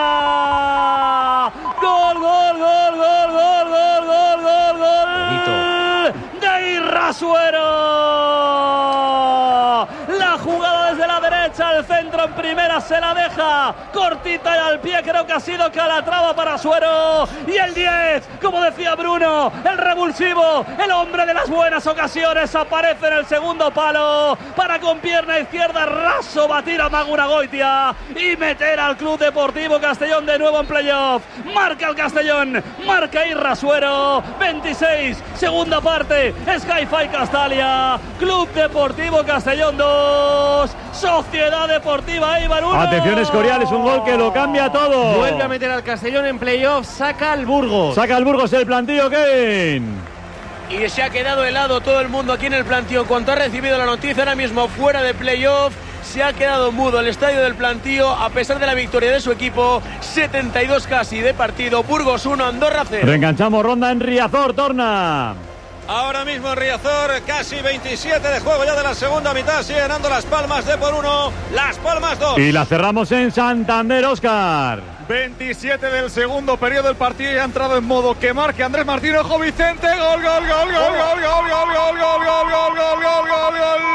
Gol, gol, gol, gol, gol, gol, gol, gol, gol. De Irrasuero. La jugada desde la derecha, el centro en primera, se la deja cortita y al pie, creo que ha sido Calatrava para Suero. Y el 10, como decía Bruno, el revulsivo, el hombre de las buenas ocasiones, aparece en el segundo palo para con pierna izquierda raso batir a Maguragoitia y meter al Club Deportivo Castellón de nuevo en playoff. Marca el Castellón, marca Irra Suero. 26, segunda parte, Sky-Fi Castalia, Club Deportivo Castellón 2, Sociedad Deportiva Eibar 1. Atención, Escorial, es un gol que lo cambia todo. Vuelve a meter al Castellón en playoff, saca al Burgos. Saca al Burgos el plantillo, Kevin. Y se ha quedado helado todo el mundo aquí en el plantío. Cuando ha recibido la noticia, ahora mismo fuera de playoff, se ha quedado mudo el estadio del plantío a pesar de la victoria de su equipo. 72 casi de partido. Burgos 1, Andorra 0. Reenganchamos ronda en Riazor, Torna. Ahora mismo en Riazor, casi 27 de juego ya de la segunda mitad. Sigue ganando Las Palmas de por 1, Las Palmas 2. Y la cerramos en Santander, Óscar. 27 del segundo periodo del partido y ha entrado en modo que marque Andrés Martín. Ojo Vicente, gol, gol, gol, gol, gol, gol, gol, gol, gol, gol, gol, gol, gol,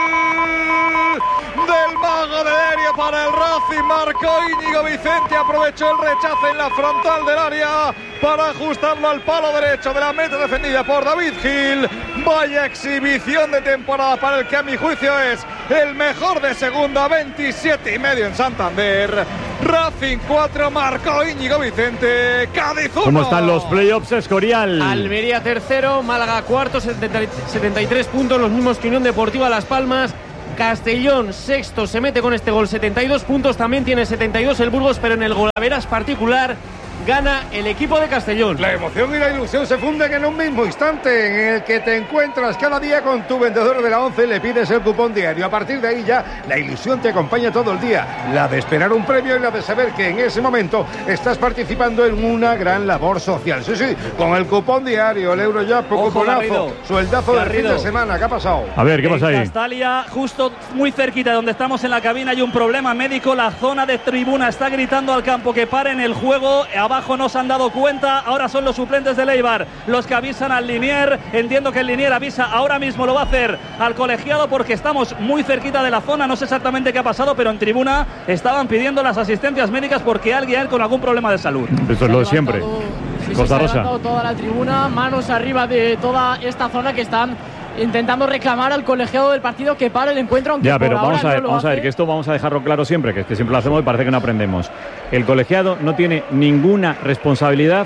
gol del mago de Derio para el Racing. Marcó Íñigo Vicente, aprovechó el rechazo en la frontal del área para ajustarlo al palo derecho de la meta defendida por David Gil. Vaya exhibición de temporada para el que a mi juicio es el mejor de segunda. 27,5 en Santander. Racing 4, marcó Íñigo Vicente. Cádiz 1. ¿Cómo están los playoffs, Escorial? Almería tercero, Málaga cuarto, 73 puntos, los mismos que Unión Deportiva Las Palmas. Castellón sexto, se mete con este gol, 72 puntos, también tiene 72 el Burgos, pero en el golaveras particular gana el equipo de Castellón. La emoción y la ilusión se funden en un mismo instante en el que te encuentras cada día con tu vendedor de la 11, le pides el cupón diario. A partir de ahí ya la ilusión te acompaña todo el día, la de esperar un premio y la de saber que en ese momento estás participando en una gran labor social. Sí, sí, con el cupón diario, el Eurojackpot, cuponazo, sueldazo del fin de semana. ¿Qué ha pasado? A ver, ¿qué pasa ahí? Castalia, justo muy cerquita de donde estamos en la cabina, hay un problema médico. La zona de tribuna está gritando al campo que paren el juego. Abajo no se han dado cuenta, ahora son los suplentes del Eibar los que avisan al Linier. Entiendo que el Linier avisa ahora mismo, lo va a hacer al colegiado porque estamos muy cerquita de la zona. No sé exactamente qué ha pasado, pero en tribuna estaban pidiendo las asistencias médicas porque alguien con algún problema de salud. Eso es lo de siempre. Costa Rosa. Se ha levantado toda la tribuna, manos arriba de toda esta zona que están intentando reclamar al colegiado del partido que pare el encuentro, aunque ya, pero por vamos ahora a ver, que esto vamos a dejarlo claro siempre, que siempre lo hacemos y parece que no aprendemos. El colegiado no tiene ninguna responsabilidad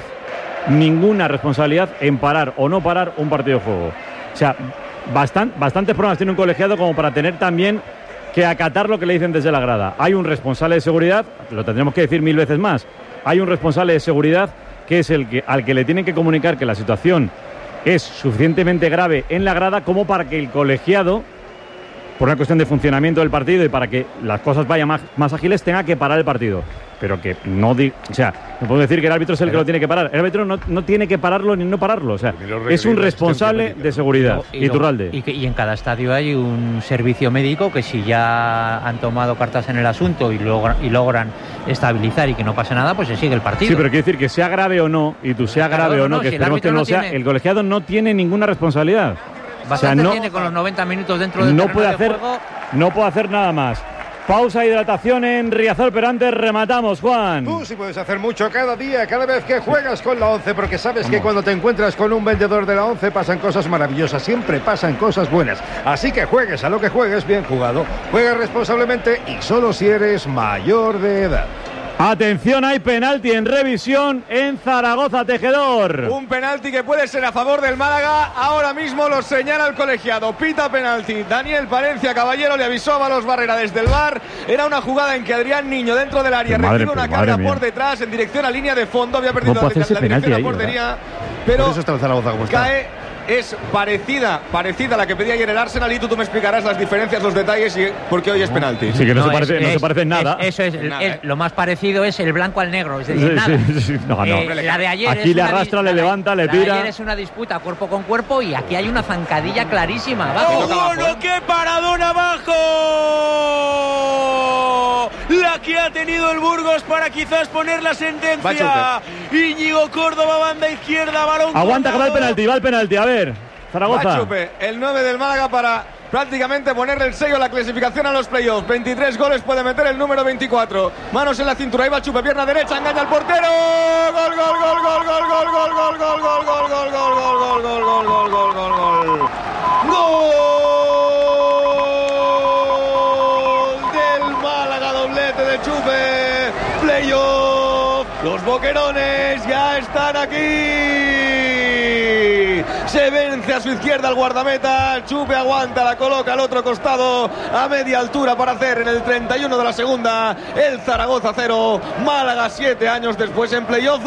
en parar o no parar un partido de juego. O sea, bastantes problemas tiene un colegiado como para tener también que acatar lo que le dicen desde la grada. Hay un responsable de seguridad, lo tendremos que decir 1000 veces más, hay un responsable de seguridad que es al que le tienen que comunicar que la situación es suficientemente grave en la grada como para que el colegiado, por una cuestión de funcionamiento del partido y para que las cosas vayan más ágiles, tenga que parar el partido. Pero que no o sea, no puedo decir que el árbitro es el que lo tiene que parar. El árbitro no tiene que pararlo ni no pararlo. O sea, es un responsable de seguridad. Iturralde. Y en cada estadio hay un servicio médico que si ya han tomado cartas en el asunto y logran estabilizar y que no pase nada, pues se sigue el partido. Sí, pero quiere decir que sea grave o no, y tú sea grave o no, que esperemos que no sea, el colegiado no tiene ninguna responsabilidad. Bastante tiene con los 90 minutos dentro del terreno de juego. No puede hacer nada más. Pausa, hidratación en Riazor, pero antes rematamos, Juan. Tú sí puedes hacer mucho cada día, cada vez que juegas con la 11, porque sabes que cuando te encuentras con un vendedor de la 11 pasan cosas maravillosas, siempre pasan cosas buenas. Así que juegues a lo que juegues, bien jugado. Juega responsablemente y solo si eres mayor de edad. Atención, hay penalti en revisión en Zaragoza, Tejedor. Un penalti que puede ser a favor del Málaga. Ahora mismo lo señala el colegiado. Pita penalti. Daniel Palencia Caballero le avisó a Valos Barrera desde el VAR. Era una jugada en que Adrián Niño dentro del área recibe una carga por detrás en dirección a línea de fondo. Había perdido la dirección de la portería. Pero por eso está el Zaragoza como está. Cae. Es parecida a la que pedía ayer el Arsenal y tú me explicarás las diferencias, los detalles y por qué hoy es penalti. Sí, que no se parece en nada. Eso es, lo más parecido es el blanco al negro, es decir, nada. La de ayer aquí le arrastra, le levanta, le tira. La de ayer es una disputa cuerpo con cuerpo y aquí hay una zancadilla clarísima abajo. ¡No, qué paradón abajo! La que ha tenido el Burgos para quizás poner la sentencia. Íñigo Córdoba, banda izquierda, balón. Aguanta que va el penalti, a ver. Zaragoza. Chupe, el 9 del Málaga para prácticamente ponerle el sello a la clasificación a los playoffs. 23 goles puede meter el número 24. Manos en la cintura, ahí va Chupe, pierna derecha, engaña al portero. Gol, gol, gol, gol, gol, gol, gol, gol, gol, gol, gol, gol, gol, gol, gol, gol, gol, gol, gol, gol. Gol del Málaga, doblete de Chupe. Playoff. Los boquerones ya están aquí. Se vence a su izquierda el guardameta. Chupe aguanta, la coloca al otro costado a media altura para hacer en el 31 de la segunda el Zaragoza 0, Málaga 7 años después en playoff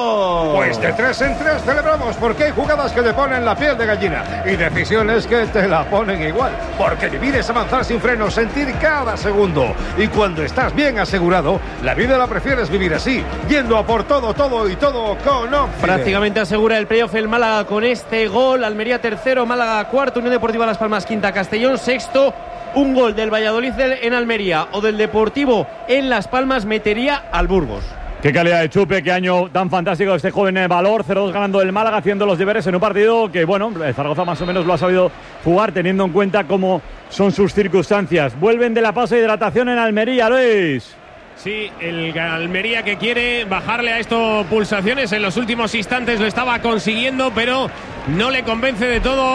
2. Pues de 3 en 3 celebramos, porque hay jugadas que te ponen la piel de gallina y decisiones que te la ponen igual, porque vivir es avanzar sin freno, sentir cada segundo, y cuando estás bien asegurado, la vida la prefieres vivir así, yendo a por todo, todo y todo con Occident. Prácticamente asegura el playoff el Málaga con este gol. Almería tercero, Málaga cuarto, Unión Deportiva Las Palmas quinta, Castellón sexto. Un gol del Valladolid en Almería o del Deportivo en Las Palmas metería al Burgos. Qué calidad de Chupe, qué año tan fantástico este joven en valor. 0-2 ganando el Málaga, haciendo los deberes en un partido que, bueno, Zaragoza más o menos lo ha sabido jugar, teniendo en cuenta cómo son sus circunstancias. Vuelven de la pausa de hidratación en Almería, Luis. Sí, el Almería que quiere bajarle a estos pulsaciones. En los últimos instantes lo estaba consiguiendo, pero no le convence del todo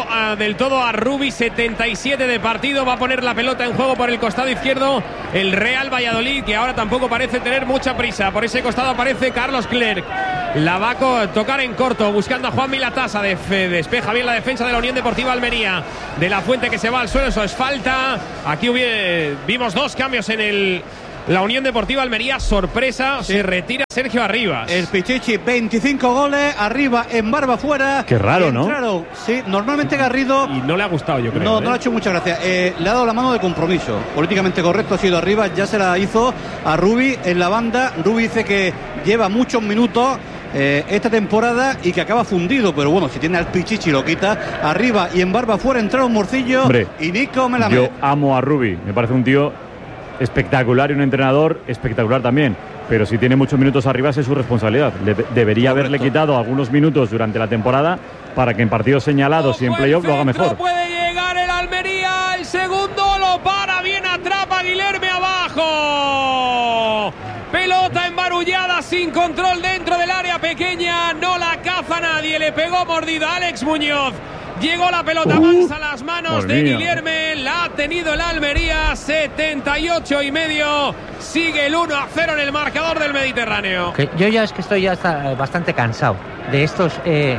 a Rubi. 77 de partido. Va a poner la pelota en juego por el costado izquierdo el Real Valladolid, que ahora tampoco parece tener mucha prisa. Por ese costado aparece Carlos Clerc. La va a tocar en corto, buscando a Juan Milatasa. Despeja bien la defensa de la Unión Deportiva Almería. De la Fuente, que se va al suelo. Eso es falta. Aquí vimos dos cambios en la Unión Deportiva Almería, sorpresa, sí. Se retira Sergio Arribas. El Pichichi, 25 goles, Arriba en barba fuera. Qué raro, ¿no? Claro, sí, normalmente Garrido. Y no le ha gustado, yo creo. No le ha hecho mucha gracia. Le ha dado la mano de compromiso. Políticamente correcto ha sido Arribas, ya se la hizo a Rubi en la banda. Rubi dice que lleva muchos minutos esta temporada y que acaba fundido, pero bueno, si tiene al Pichichi lo quita. Arriba y en barba fuera entraron Morcillo. Hombre, y Nico Melamed. Yo amo a Rubi, me parece un tío espectacular y un entrenador espectacular también, pero si tiene muchos minutos arriba es su responsabilidad. Debería haberle quitado algunos minutos durante la temporada para que en partidos señalados y en playoff lo haga mejor. Puede llegar el Almería, el segundo lo para bien, atrapa Guilherme abajo. Pelota embarullada sin control dentro del área pequeña, no la caza nadie, le pegó mordida a Alex Muñoz. Llegó la pelota, avanza a las manos de Guilherme, la ha tenido el Almería, 78,5, sigue el 1-0 en el marcador del Mediterráneo. Yo ya es que estoy bastante cansado de estos,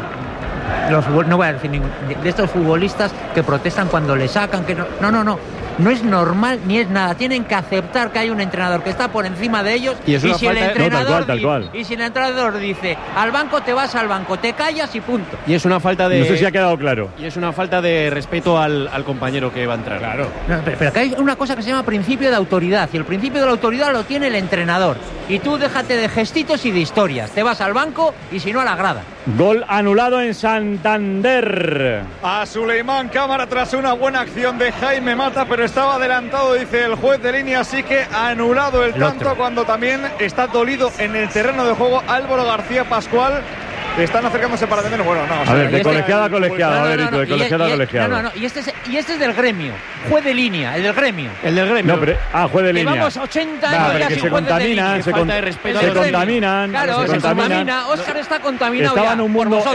no voy a decir ningún, de estos futbolistas que protestan cuando le sacan, que no es normal ni es nada. Tienen que aceptar que hay un entrenador que está por encima de ellos, y si el entrenador y si el entrenador dice al banco, te vas al banco, te callas y punto. Y es una falta de, no sé si ha quedado claro, y es una falta de respeto al compañero que va a entrar. Claro. Pero que hay una cosa que se llama principio de autoridad, y el principio de la autoridad lo tiene el entrenador. Y tú déjate de gestitos y de historias, te vas al banco y si no a la grada. Gol anulado en Santander. A Suleimán Cámara tras una buena acción de Jaime Mata, pero estaba adelantado, dice el juez de línea, así que ha anulado el tanto, cuando también está dolido en el terreno de juego Álvaro García Pascual. Están acercándose para tener, bueno, no. A ver, de colegiado a colegiado, a ver, de colegiado a colegiado. Y este es del gremio, juez de línea, el del gremio. No, pero, juez de línea. Llevamos 80 años ya sin juez de línea. Se contaminan. Claro, se contamina. Óscar está contaminado. Estaba en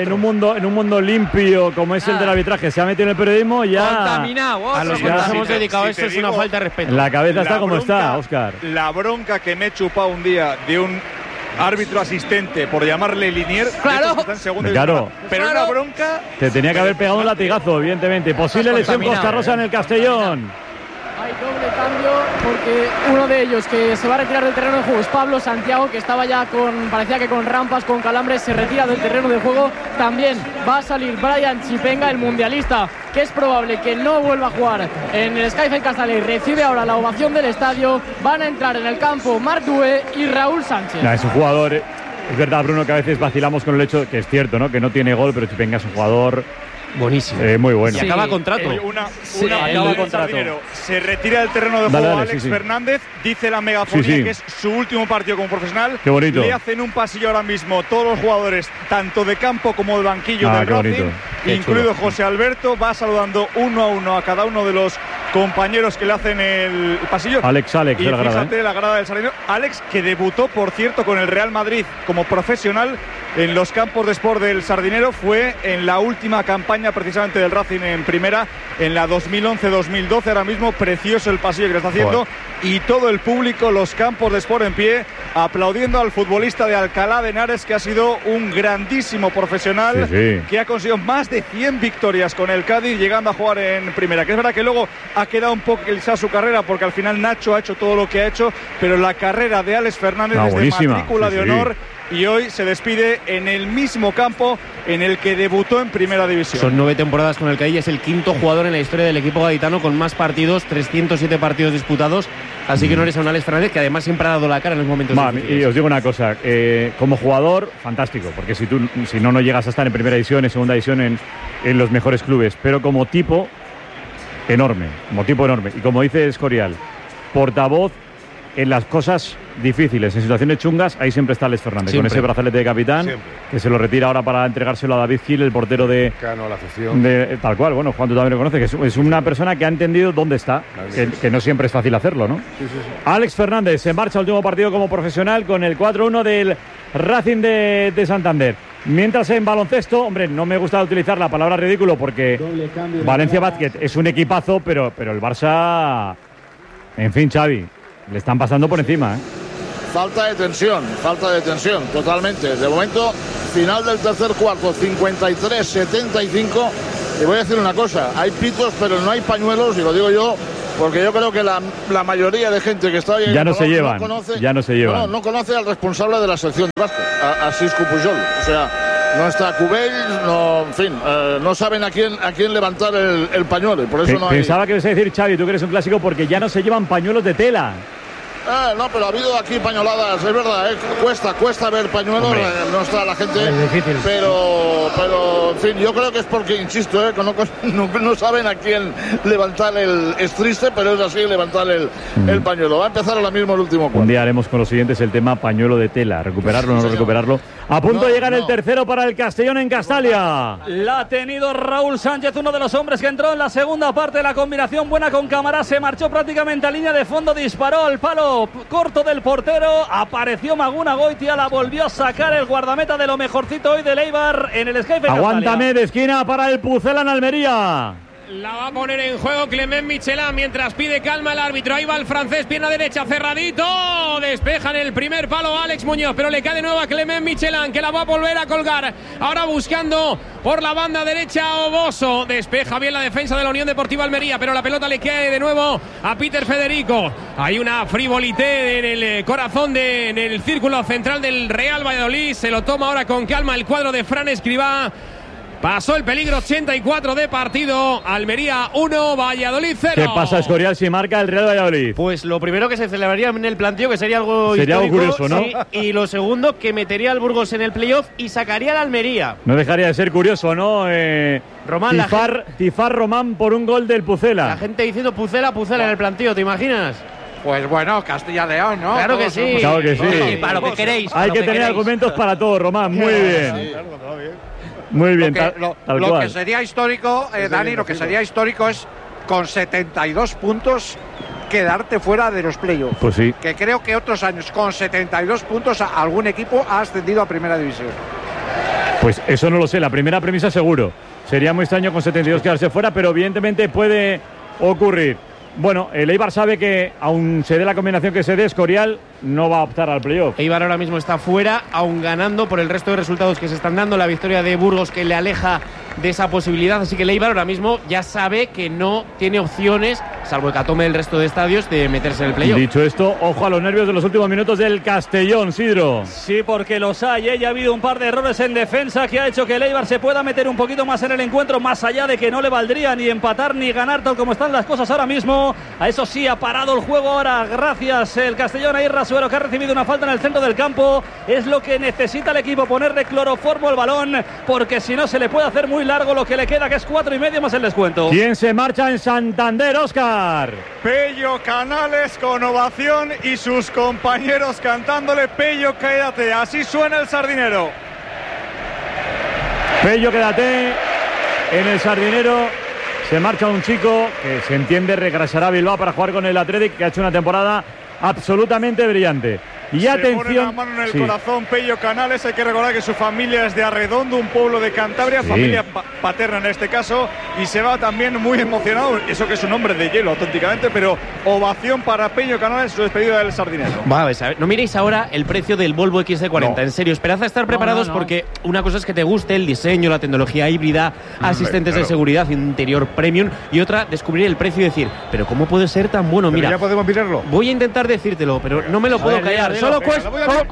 un mundo limpio como es el del arbitraje. Se ha metido en el periodismo ya. Contaminado. A los que nos hemos dedicado a esto es una falta de respeto. La cabeza está como está, Óscar. La bronca que me he chupado un día de un árbitro asistente por llamarle Linier, claro, pero una bronca. Te tenía que haber pegado un latigazo, evidentemente. Posible lesión Costa Rosa en el Castellón. Hay doble cambio porque uno de ellos que se va a retirar del terreno de juego es Pablo Santiago, que estaba ya parecía que con rampas, con calambres, se retira del terreno de juego. También va a salir Brian Chipenga, el mundialista, que es probable que no vuelva a jugar en el Skyfall Castellé. Recibe ahora la ovación del estadio. Van a entrar en el campo Marc Dué y Raúl Sánchez. Es un jugador, es verdad, Bruno, que a veces vacilamos con el hecho, que es cierto, ¿no?, que no tiene gol, pero Chipenga es un jugador buenísimo, muy bueno. Y acaba contrato. Acaba contrato. Se retira del terreno de juego Alex Fernández. Dice la megafonía que es su último partido como profesional. Qué bonito. Le hacen un pasillo ahora mismo todos los jugadores, tanto de campo como de banquillo del Racing, incluido José Alberto. Va saludando uno a uno a cada uno de los compañeros que le hacen el pasillo. Alex, y de la grada, fíjate la grada del Sardinero. Alex, que debutó, por cierto, con el Real Madrid como profesional en los campos de Sport del Sardinero, fue en la última campaña precisamente del Racing en primera, en la 2011-2012. Ahora mismo precioso el pasillo que le está haciendo, y todo el público, los campos de Sport en pie, aplaudiendo al futbolista de Alcalá de Henares, que ha sido un grandísimo profesional, que ha conseguido más de 100 victorias con el Cádiz, llegando a jugar en primera. Que es verdad que luego ha quedado un poco quizás su carrera, porque al final Nacho ha hecho todo lo que ha hecho, pero la carrera de Alex Fernández es de matrícula de honor. Y hoy se despide en el mismo campo en el que debutó en primera división. Son 9 temporadas con el Cádiz, es el quinto jugador en la historia del equipo gaditano con más partidos, 307 partidos disputados. Así que no eres a un Alex Fernández, que además siempre ha dado la cara en los momentos difíciles. Y os digo una cosa, como jugador, fantástico, porque si no llegas a estar en primera división, en segunda división, en los mejores clubes. Pero como tipo, enorme. Y como dice Escorial, portavoz en las cosas difíciles, en situaciones chungas, ahí siempre está Alex Fernández, con ese brazalete de capitán, que se lo retira ahora para entregárselo a David Gil, el portero de la afición. Tal cual. Bueno, Juan, tú también lo conoces, que es una persona que ha entendido dónde está, que no siempre es fácil hacerlo, ¿no? Sí. Alex Fernández se marcha al último partido como profesional con el 4-1 del Racing de Santander. Mientras en baloncesto, hombre, no me gusta utilizar la palabra ridículo, porque Valencia Basket es un equipazo, pero el Barça, en fin, Xavi, le están pasando por encima, Falta de tensión, totalmente. De momento, final del tercer cuarto, 53-75. Y voy a decir una cosa, hay pitos, pero no hay pañuelos, y lo digo yo, porque yo creo que la mayoría de gente que está ahí ya no se llevan. No conoce al responsable de la sección de básquet, a Siscu Pujol. O sea, no está Cubells, no saben a quién levantar el pañuelo, y por eso no hay... Pensaba que ibas a decir, Xavi, tú que eres un clásico, porque ya no se llevan pañuelos de tela. No, pero ha habido aquí pañoladas, es verdad, cuesta ver pañuelos, no está la gente, es difícil. Pero en fin, yo creo que es porque, insisto, no saben a quién levantar es triste, pero es así, levantar el pañuelo. Va a empezar ahora mismo el último cuarto. Un día haremos con los siguientes el tema pañuelo de tela, recuperarlo o no recuperarlo. A punto de llegar el tercero para el Castellón en Castalia. La ha tenido Raúl Sánchez, uno de los hombres que entró en la segunda parte de la combinación buena con Camará, se marchó prácticamente a línea de fondo, disparó al palo corto del portero, apareció Maguna Goitia, la volvió a sacar el guardameta de lo mejorcito hoy del Eibar en el Skype. Aguántame, de esquina para el Pucela en Almería. La va a poner en juego Clement Michelin mientras pide calma el árbitro. Ahí va el francés, pierna derecha, cerradito. Despeja en el primer palo Alex Muñoz, pero le cae de nuevo a Clement Michelin, que la va a volver a colgar. Ahora buscando por la banda derecha Oboso. Despeja bien la defensa de la Unión Deportiva Almería, pero la pelota le cae de nuevo a Peter Federico. Hay una frivolité en el corazón en el círculo central del Real Valladolid. Se lo toma ahora con calma el cuadro de Fran Escribá. Pasó el peligro, 84 de partido. Almería 1, Valladolid 0. ¿Qué pasa, Escorial, si marca el Real Valladolid? Pues lo primero que se celebraría en el planteo, que sería algo histórico, curioso, ¿no? Sí, y lo segundo, que metería al Burgos en el playoff y sacaría al Almería. No dejaría de ser curioso, ¿no? Román, Tifar Román por un gol del Pucela. La gente diciendo Pucela en el planteo, ¿te imaginas? Pues bueno, Castilla-León, ¿no? Claro que sí. Claro que sí. Sí, para lo que queréis. Hay que tener argumentos para todo, Román. Muy bien. Sí, claro, todo bien. Muy bien, lo que sería histórico, Dani, lo que sería histórico es con 72 puntos quedarte fuera de los playoffs. Pues sí. Que creo que otros años con 72 puntos algún equipo ha ascendido a primera división. Pues eso no lo sé, la primera premisa seguro. Sería muy extraño con 72 quedarse fuera, pero evidentemente puede ocurrir. Bueno, el Eibar sabe que, aun se dé la combinación que se dé, Escorial no va a optar al playoff. Eibar ahora mismo está fuera, aun ganando por el resto de resultados que se están dando. La victoria de Burgos que le aleja de esa posibilidad. Así que el Eibar ahora mismo ya sabe que no tiene opciones, salvo que tome el resto de estadios, de meterse en el playoff. Dicho esto, ojo a los nervios de los últimos minutos del Castellón, Sidro. Sí, porque los hay. Ya ha habido un par de errores en defensa que ha hecho que el Eibar se pueda meter un poquito más en el encuentro, más allá de que no le valdría ni empatar ni ganar tal como están las cosas ahora mismo. A eso sí, ha parado el juego ahora, gracias el Castellón. Ahí Rasuero, que ha recibido una falta en el centro del campo. Es lo que necesita el equipo, ponerle cloroformo al balón, porque si no se le puede hacer muy largo lo que le queda, que es 4,5 más el descuento. ¿Quién se marcha en Santander, Óscar? Pello Canales con ovación y sus compañeros cantándole: Pello, quédate. Así suena el Sardinero. Pello, quédate en el Sardinero. se marcha un chico que se entiende regresará a Bilbao para jugar con el Athletic, que ha hecho una temporada absolutamente brillante. Y se atención, pone la mano en el corazón Pello Canales. Hay que recordar que su familia es de Arredondo, un pueblo de Cantabria, familia paterna en este caso, y se va también muy emocionado. Eso que es un hombre de hielo auténticamente, pero ovación para Pello Canales, su despedida del Sardinero. Vamos a ver, no miréis ahora el precio del Volvo XC40. En serio, esperad a estar preparados porque una cosa es que te guste el diseño, la tecnología híbrida, asistentes de seguridad, interior premium, y otra, descubrir el precio y decir, pero ¿cómo puede ser tan bueno? Pero mira, ya podemos mirarlo. Voy a intentar decírtelo, pero no me lo puedo callar. Solo cuesta.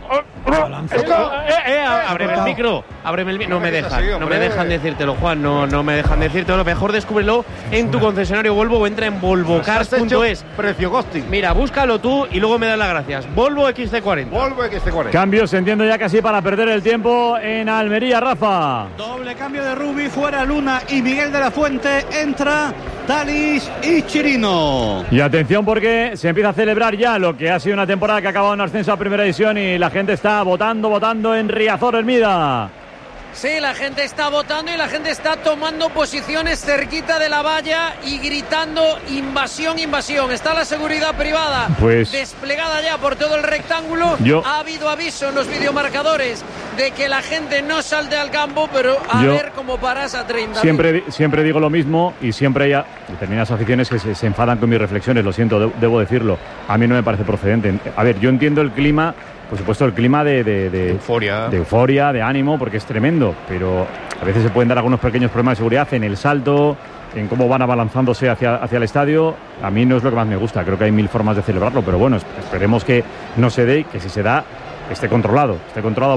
Ábreme el micro. No me dejan decírtelo, Juan. No me dejan decírtelo. Mejor descúbrelo en tu concesionario Volvo o entra en volvocars.es. Precio ghosting. Mira, búscalo tú y luego me das las gracias. Volvo XC40. Volvo XC40. Cambios, entiendo ya casi para perder el tiempo en Almería, Rafa. Doble cambio de Rubi, fuera Luna y Miguel de la Fuente, entra Talis y Chirino. Y atención porque se empieza a celebrar ya lo que ha sido una temporada que ha acabado en ascenso a primera división y la gente está votando en Riazor, Hermida. Sí, la gente está votando y la gente está tomando posiciones cerquita de la valla y gritando invasión, invasión. Está la seguridad privada desplegada ya por todo el rectángulo. Ha habido aviso en los videomarcadores de que la gente no salte al campo, pero a ver cómo paras a 30. Siempre digo lo mismo y siempre hay determinadas aficiones que se enfadan con mis reflexiones, lo siento, debo decirlo. A mí no me parece procedente. A ver, yo entiendo el clima. Por supuesto, el clima de euforia, de ánimo, porque es tremendo, pero a veces se pueden dar algunos pequeños problemas de seguridad en el salto, en cómo van abalanzándose hacia el estadio. A mí no es lo que más me gusta, creo que hay mil formas de celebrarlo, pero bueno, esperemos que no se dé y que si se da esté controlado